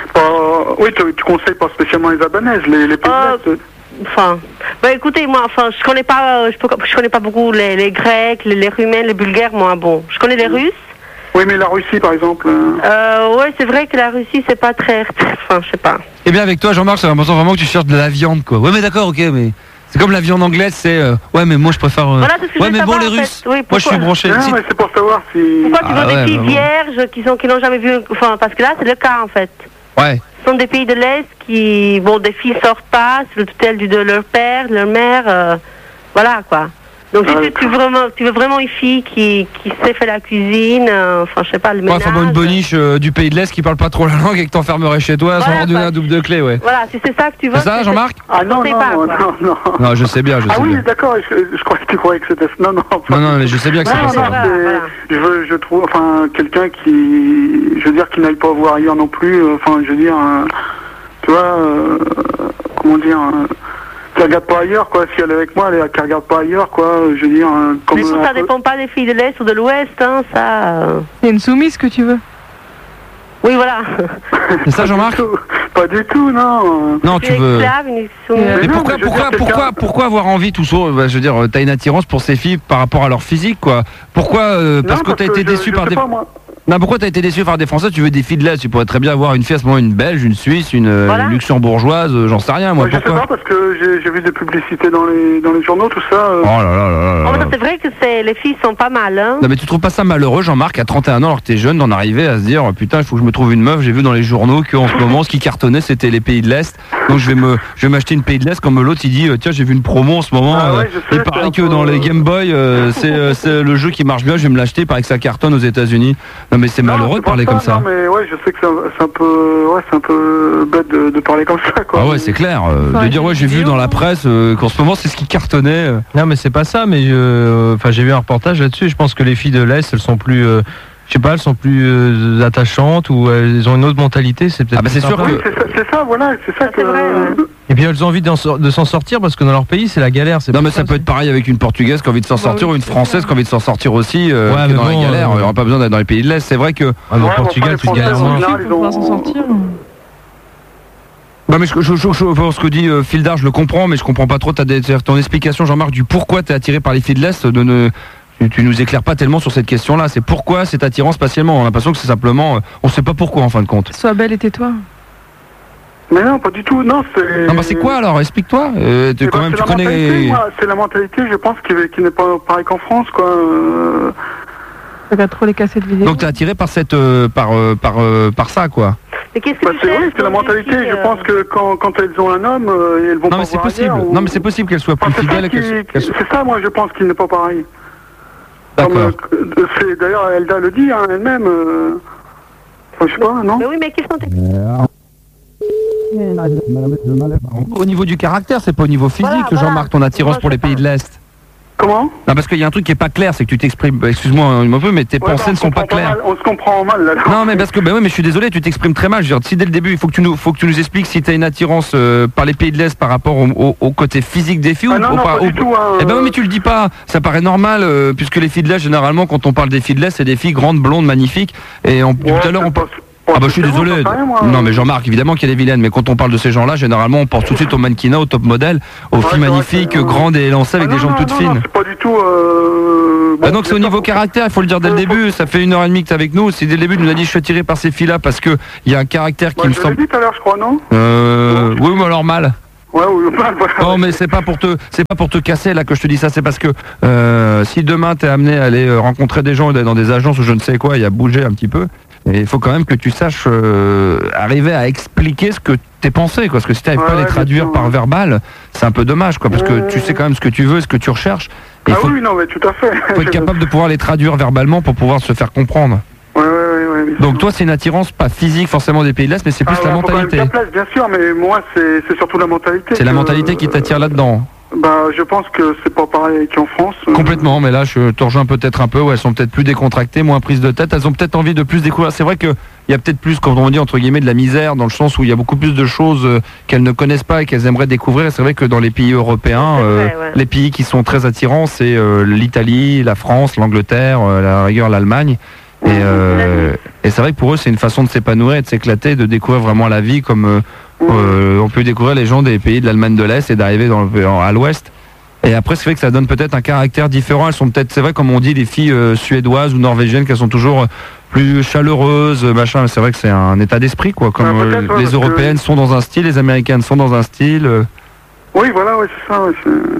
Oui, tu conseilles pas spécialement les Albanaises, les pays de l'Est.
Écoutez, moi, je connais pas, je connais pas beaucoup les Grecs, les Roumains, les Bulgares, moi, bon, je connais les Russes.
Oui, mais la Russie, par exemple.
Ouais, c'est vrai que la Russie, c'est pas très, je sais pas.
Eh bien, avec toi, Jean-Marc, j'ai l'impression vraiment que tu cherches de la viande, quoi. Ouais, mais d'accord, ok, mais c'est comme la viande anglaise, c'est ouais, mais moi je préfère.
Voilà, c'est ce que
ouais, mais
savoir,
bon, les Russes. Oui, moi, je suis branché.
Non, mais c'est pour savoir si.
Pourquoi tu veux des filles vierges qui n'ont jamais vu, parce que là, c'est le cas, en fait.
Ouais.
Ce sont des pays de l'Est qui, des filles sortent pas sous le tutelle de leur père, de leur mère, voilà quoi. Donc si tu veux vraiment une fille qui sait faire la cuisine, je sais pas, le ménage.
Une boniche du pays de l'Est qui parle pas trop la langue et que t'enfermerais chez toi sans leur donner un double de clé, ouais.
Voilà, si c'est ça que tu veux.
C'est ça, Jean-Marc?
Ah non.
Non, je sais bien,
Ah oui, d'accord, je croyais que tu croyais que c'était... Non,
mais je sais bien que c'est pas ça.
Je trouve, quelqu'un qui n'aille pas voir ailleurs non plus, tu vois, comment dire... Qui regarde pas ailleurs, quoi. Si elle est avec moi, qui regarde pas ailleurs, quoi. Je veux dire,
comme. Mais ça dépend pas des filles de l'Est ou de l'Ouest, hein, ça.
C'est une soumise que tu veux.
Oui, voilà.
C'est ça, Jean-Marc?
Pas du tout, non.
Non, tu veux.
Mais
pourquoi avoir envie tout ça? Je veux dire, t'as une attirance pour ces filles par rapport à leur physique, quoi. Pourquoi? Parce que t'as été déçu par des. Non, pourquoi t'as été déçu par des Français? Tu veux des filles de l'Est? Tu pourrais très bien avoir une fille à ce moment, une Belge, une Suisse, une luxembourgeoise, j'en sais rien, moi.
Je sais pas, parce que j'ai vu des publicités dans les journaux, tout ça.
Oh là là.
C'est vrai que les filles sont pas mal, hein.
Non, mais tu trouves pas ça malheureux, Jean-Marc, à 31 ans, alors que t'es jeune, d'en arriver à se dire, putain, il faut que je me trouve une meuf. J'ai vu dans les journaux qu'en ce moment, ce qui cartonnait, c'était les pays de l'Est. Donc je vais m'acheter une pays de l'Est, comme l'autre, il dit, tiens, j'ai vu une promo en ce moment. Il paraît que dans les Game Boy, c'est le jeu qui marche bien, je vais me l'acheter, il paraît que ça cartonne aux États-Unis. Non, mais c'est malheureux de parler comme ça.
Non, mais ouais, je sais que c'est un peu bête de parler comme ça, quoi.
Ah ouais, c'est clair. De dire, j'ai vu dans la presse qu'en ce moment, c'est ce qui cartonnait.
Non, mais c'est pas ça, mais j'ai vu un reportage là-dessus, et je pense que les filles de l'Est, elles sont plus... elles sont plus attachantes ou elles ont une autre mentalité, c'est peut-être.
Ah bah c'est sûr que
c'est ça, voilà, c'est ça que.
Vrai, ouais.
Et puis elles ont envie de s'en sortir parce que dans leur pays c'est la galère.
Non mais ça peut être pareil avec une Portugaise qui a envie de s'en sortir ou une Française qui a envie de s'en sortir aussi. Dans la galère, il n'y aura pas besoin d'être dans les pays de l'Est. C'est vrai que.
Au Portugal, tu te galères moins.
Ils vont s'en sortir.
Bah mais ce que dit Fildar, je le comprends, mais je comprends pas trop ton explication, Jean-Marc, du pourquoi t'es attiré par les filles de l'Est, tu nous éclaires pas tellement sur cette question-là. C'est pourquoi cette attirance spatialement. On a l'impression que c'est simplement, on sait pas pourquoi en fin de compte.
Sois belle et tais-toi.
Mais non, pas du tout. Non, c'est.
Non, bah c'est quoi alors? Explique-toi. Quand même, tu connais.
C'est la mentalité, je pense, qui n'est pas pareil qu'en France, quoi.
Ça va trop les casser de vidéo.
Donc t'es attiré par cette, par ça, quoi.
Mais qu'est-ce que tu
C'est
fais
oui, c'est la mentalité. Je pense que quand elles ont un homme, elles vont
Non,
pas
mais c'est
voir
possible.
ailleurs, ou-
Non, mais c'est possible qu'elle soit plus
Enfin,
fidèle.
c'est ça, moi, je pense qu'il n'est pas pareil.
D'accord.
C'est d'ailleurs, Elda le dit, hein, elle-même. Enfin, je sais pas, non?
Mais oui, mais qu'est-ce qu'on t'a...
Au niveau du caractère, c'est pas au niveau physique,
Voilà,
Jean-Marc, ton attirance pour les pays de l'Est.
Comment?
Non, parce qu'il y a un truc qui est pas clair, c'est que tu t'exprimes, excuse-moi un peu, mais tes
Ouais,
pensées
on
ne sont pas
comprend
claires.
mal, on se comprend mal, là.
Non, mais parce que, ben oui, mais je suis désolé, tu t'exprimes très mal. Je veux dire, si dès le début, il faut que tu nous expliques si tu as une attirance par les pays de l'Est par rapport au côté physique des filles
Ah non, non, pas du tout, hein,
Eh ben oui, mais tu le dis pas. Ça paraît normal, puisque les filles de l'Est, généralement, quand on parle des filles de l'Est, c'est des filles grandes, blondes, magnifiques. Et tout à l'heure, on parle. Ah bah je suis désolé. Non mais Jean-Marc, évidemment qu'il y a des vilaines, mais quand on parle de ces gens-là, généralement on pense tout de suite au mannequinat, au top modèle, aux filles magnifiques, grandes et élancées avec des jambes toutes fines.
C'est pas du tout.
Bah donc c'est au niveau caractère, il faut le dire dès le début. Ça fait 1h30 que t'es avec nous. Si dès le début tu nous as dit je suis attiré par ces filles-là parce que il y a un caractère qui me
Je l'ai
semble.
dit tout à l'heure, je crois, non?
Oui, mais alors mal.
Ouais, oui, mal, voilà.
Non mais c'est pas pour te casser là que je te dis ça, c'est parce que si demain t'es amené à aller rencontrer des gens dans des agences ou je ne sais quoi, il y a bougé un petit peu. Et il faut quand même que tu saches arriver à expliquer ce que t'es pensé, quoi. Parce que si t'arrives pas à les traduire par verbal, c'est un peu dommage, quoi. Parce que tu sais quand même ce que tu veux, ce que tu recherches. Et
oui, non, mais tout à fait.
faut être capable de pouvoir les traduire verbalement pour pouvoir se faire comprendre.
Ouais.
Donc toi, c'est une attirance pas physique forcément des pays de l'Est, mais c'est plus la mentalité.
Faut quand même bien sûr, mais moi, c'est surtout la mentalité.
C'est la mentalité qui t'attire là-dedans.
Bah, je pense que c'est pas pareil qu'en France.
Complètement, mais là je te rejoins peut-être un peu, où elles sont peut-être plus décontractées, moins prises de tête, elles ont peut-être envie de plus découvrir. C'est vrai qu'il y a peut-être plus, comme on dit entre guillemets, de la misère, dans le sens où il y a beaucoup plus de choses qu'elles ne connaissent pas et qu'elles aimeraient découvrir. Et c'est vrai que dans les pays européens, les pays qui sont très attirants, c'est l'Italie, la France, l'Angleterre, à la rigueur l'Allemagne. Et c'est vrai que pour eux c'est une façon de s'épanouir et de s'éclater, de découvrir vraiment la vie comme on peut découvrir les gens des pays de l'Allemagne de l'Est et d'arriver à l'Ouest. Et après c'est vrai que ça donne peut-être un caractère différent. Elles sont peut-être, c'est vrai comme on dit, les filles suédoises ou norvégiennes, qu'elles sont toujours plus chaleureuses, machin. Mais c'est vrai que c'est un état d'esprit, quoi. Comme les Européennes sont dans un style, les Américaines sont dans un style.
Oui, voilà, c'est ça.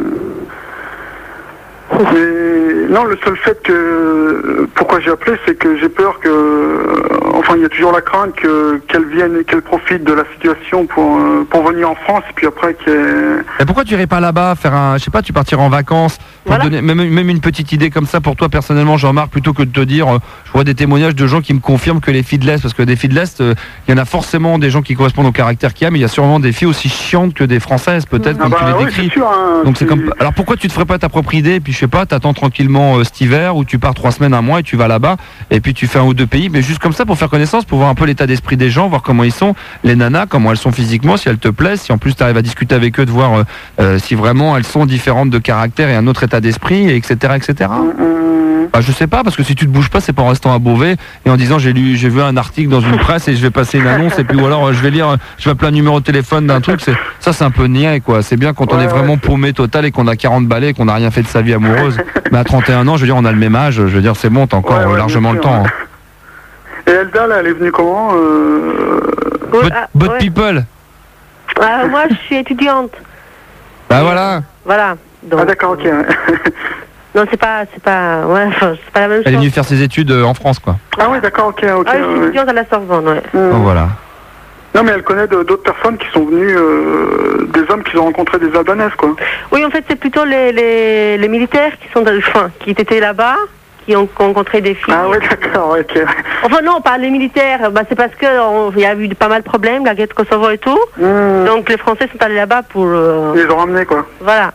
Mais non, le seul fait que pourquoi j'ai appelé, c'est que j'ai peur que, enfin, il y a toujours la crainte qu'elle vienne et qu'elle profite de la situation pour venir en France, et puis après qu'elle.
Et pourquoi tu irais pas là-bas faire je sais pas, tu partirais en vacances pour te donner même une petite idée comme ça pour toi personnellement, Jean-Marc, plutôt que de te dire, je vois des témoignages de gens qui me confirment que les filles de l'Est, parce que des filles de l'Est, il y en a forcément des gens qui correspondent au caractère qu'il y a, mais il y a sûrement des filles aussi chiantes que des Françaises, peut-être, comme tu les décris.
C'est sûr, hein,
donc c'est comme. Alors pourquoi tu te ferais pas ta propre idée, et puis je sais pas, t'attends tranquillement cet hiver où tu pars 3 semaines, 1 mois et tu vas là-bas et puis tu fais 1 ou 2 pays, mais juste comme ça pour faire connaissance, pour voir un peu l'état d'esprit des gens, voir comment ils sont, les nanas, comment elles sont physiquement, si elles te plaisent, si en plus tu arrives à discuter avec eux, de voir si vraiment elles sont différentes de caractère et un autre état d'esprit, etc. Bah, je sais pas, parce que si tu te bouges pas, c'est pas en restant à Beauvais et en disant j'ai vu un article dans une presse et je vais passer une annonce et puis ou alors je vais appeler un numéro de téléphone d'un truc, ça c'est un peu niais, quoi. C'est bien quand on est vraiment paumé total et qu'on a 40 balais et qu'on n'a rien fait de sa vie amoureuse. Mais à 31 ans, je veux dire, on a le même âge, je veux dire, c'est bon, t'as encore largement le temps.
Et Elda, là, elle est venue comment
Bot people.
Moi, je suis étudiante.
Bah voilà.
Voilà. Donc,
d'accord, ok.
Non, c'est pas la même chose.
Elle est venue faire ses études en France, quoi.
Ah oui, d'accord, ok.
Je suis étudiante à la Sorbonne, ouais.
Oh, voilà.
Non, mais elle connaît d'autres personnes qui sont venues, des hommes qui ont rencontré des Albanaises, quoi.
Oui, en fait, c'est plutôt les militaires qui étaient là-bas, qui ont rencontré des filles.
Ah oui, d'accord, ok.
Enfin non, pas les militaires, c'est parce qu'il y a eu pas mal de problèmes, la guerre de Kosovo et tout. Donc les Français sont allés là-bas pour...
Ils les ont ramenés, quoi.
Voilà.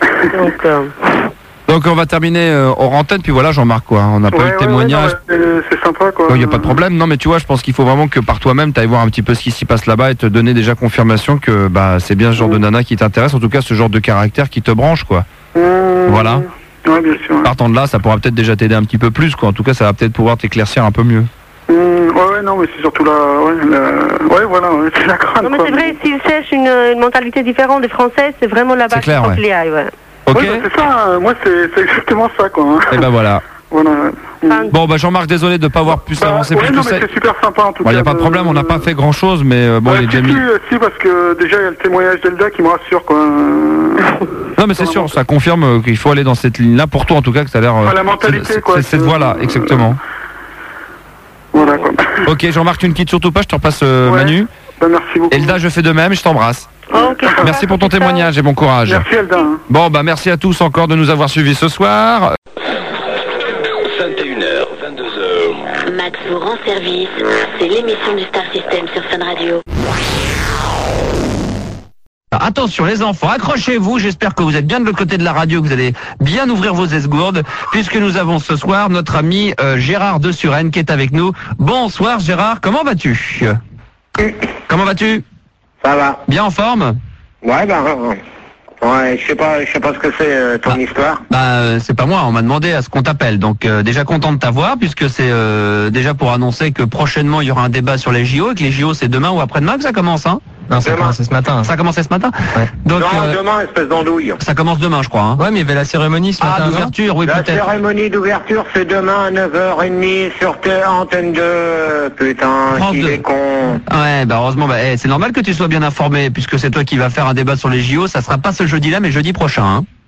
Donc on va terminer hors antenne, puis voilà Jean-Marc, quoi. On n'a pas eu de témoignage.
C'est sympa, quoi.
Il n'y a pas de problème. Non mais tu vois, je pense qu'il faut vraiment que par toi-même tu ailles voir un petit peu ce qui s'y passe là-bas et te donner déjà confirmation que c'est bien ce genre de nana qui t'intéresse, en tout cas ce genre de caractère qui te branche, quoi. Voilà.
Ouais, bien sûr.
Partant de là, ça pourra peut-être déjà t'aider un petit peu plus, quoi. En tout cas, ça va peut-être pouvoir t'éclaircir un peu mieux.
Non, mais c'est surtout voilà, c'est la crainte.
Non, mais c'est vrai, s'ils cherchent une mentalité différente des Français, c'est vraiment là-bas qu'il faut qu'il y aille, ouais.
Ok.
Ouais, bah, c'est ça, moi c'est exactement ça quoi. Hein.
Et ben voilà.
Voilà.
Bon bah Jean-Marc, désolé de ne pas avoir pu s'avancer
ouais,
plus
non,
que
mais
ça.
c'est super sympa en tout
Bon,
cas.
y a pas de problème, on n'a pas fait grand chose, mais bon, il est déjà mis.
Si, parce que déjà il y a le témoignage d'Elda qui me rassure quoi.
Non mais c'est sûr, ça confirme qu'il faut aller dans cette ligne-là, pour toi en tout cas, que ça a l'air...
la mentalité quoi.
C'est cette voie-là, exactement.
Voilà quoi.
Ok Jean-Marc, tu ne quittes surtout pas, je te repasse Manu.
Bah, merci beaucoup.
Elda, je fais de même, je t'embrasse. Merci pour ton témoignage et bon courage.
Merci Elda. Hein.
Bon bah merci à tous encore de nous avoir suivis ce soir.
21h, 22h.
Max vous rend service, c'est l'émission du Star System sur Fun Radio.
Attention les enfants, accrochez-vous, j'espère que vous êtes bien de l'autre côté de la radio, que vous allez bien ouvrir vos esgourdes, puisque nous avons ce soir notre ami Gérard de Suresnes qui est avec nous. Bonsoir Gérard, comment vas-tu? Comment vas-tu?
Ça va.
Bien en forme?
Ouais, ouais, je sais pas ce que c'est ton histoire.
C'est pas moi, on m'a demandé à ce qu'on t'appelle, donc déjà content de t'avoir, puisque c'est déjà pour annoncer que prochainement il y aura un débat sur les JO, et que les JO c'est demain ou après-demain que ça commence, hein?
Non, ça a commencé ce matin.
Ça a commencé ce matin? Ouais. Donc,
demain, espèce d'andouille.
Ça commence demain, je crois. Hein.
Ouais, mais il y avait la cérémonie ce matin.
Ah, d'ouverture, oui, peut-être.
La cérémonie d'ouverture, c'est demain à 9h30 sur Antenne 2. Putain, il est con.
Ouais, bah heureusement, c'est normal que tu sois bien informé, puisque c'est toi qui vas faire un débat sur les JO. Ça sera pas ce jeudi-là, mais jeudi prochain. Hein.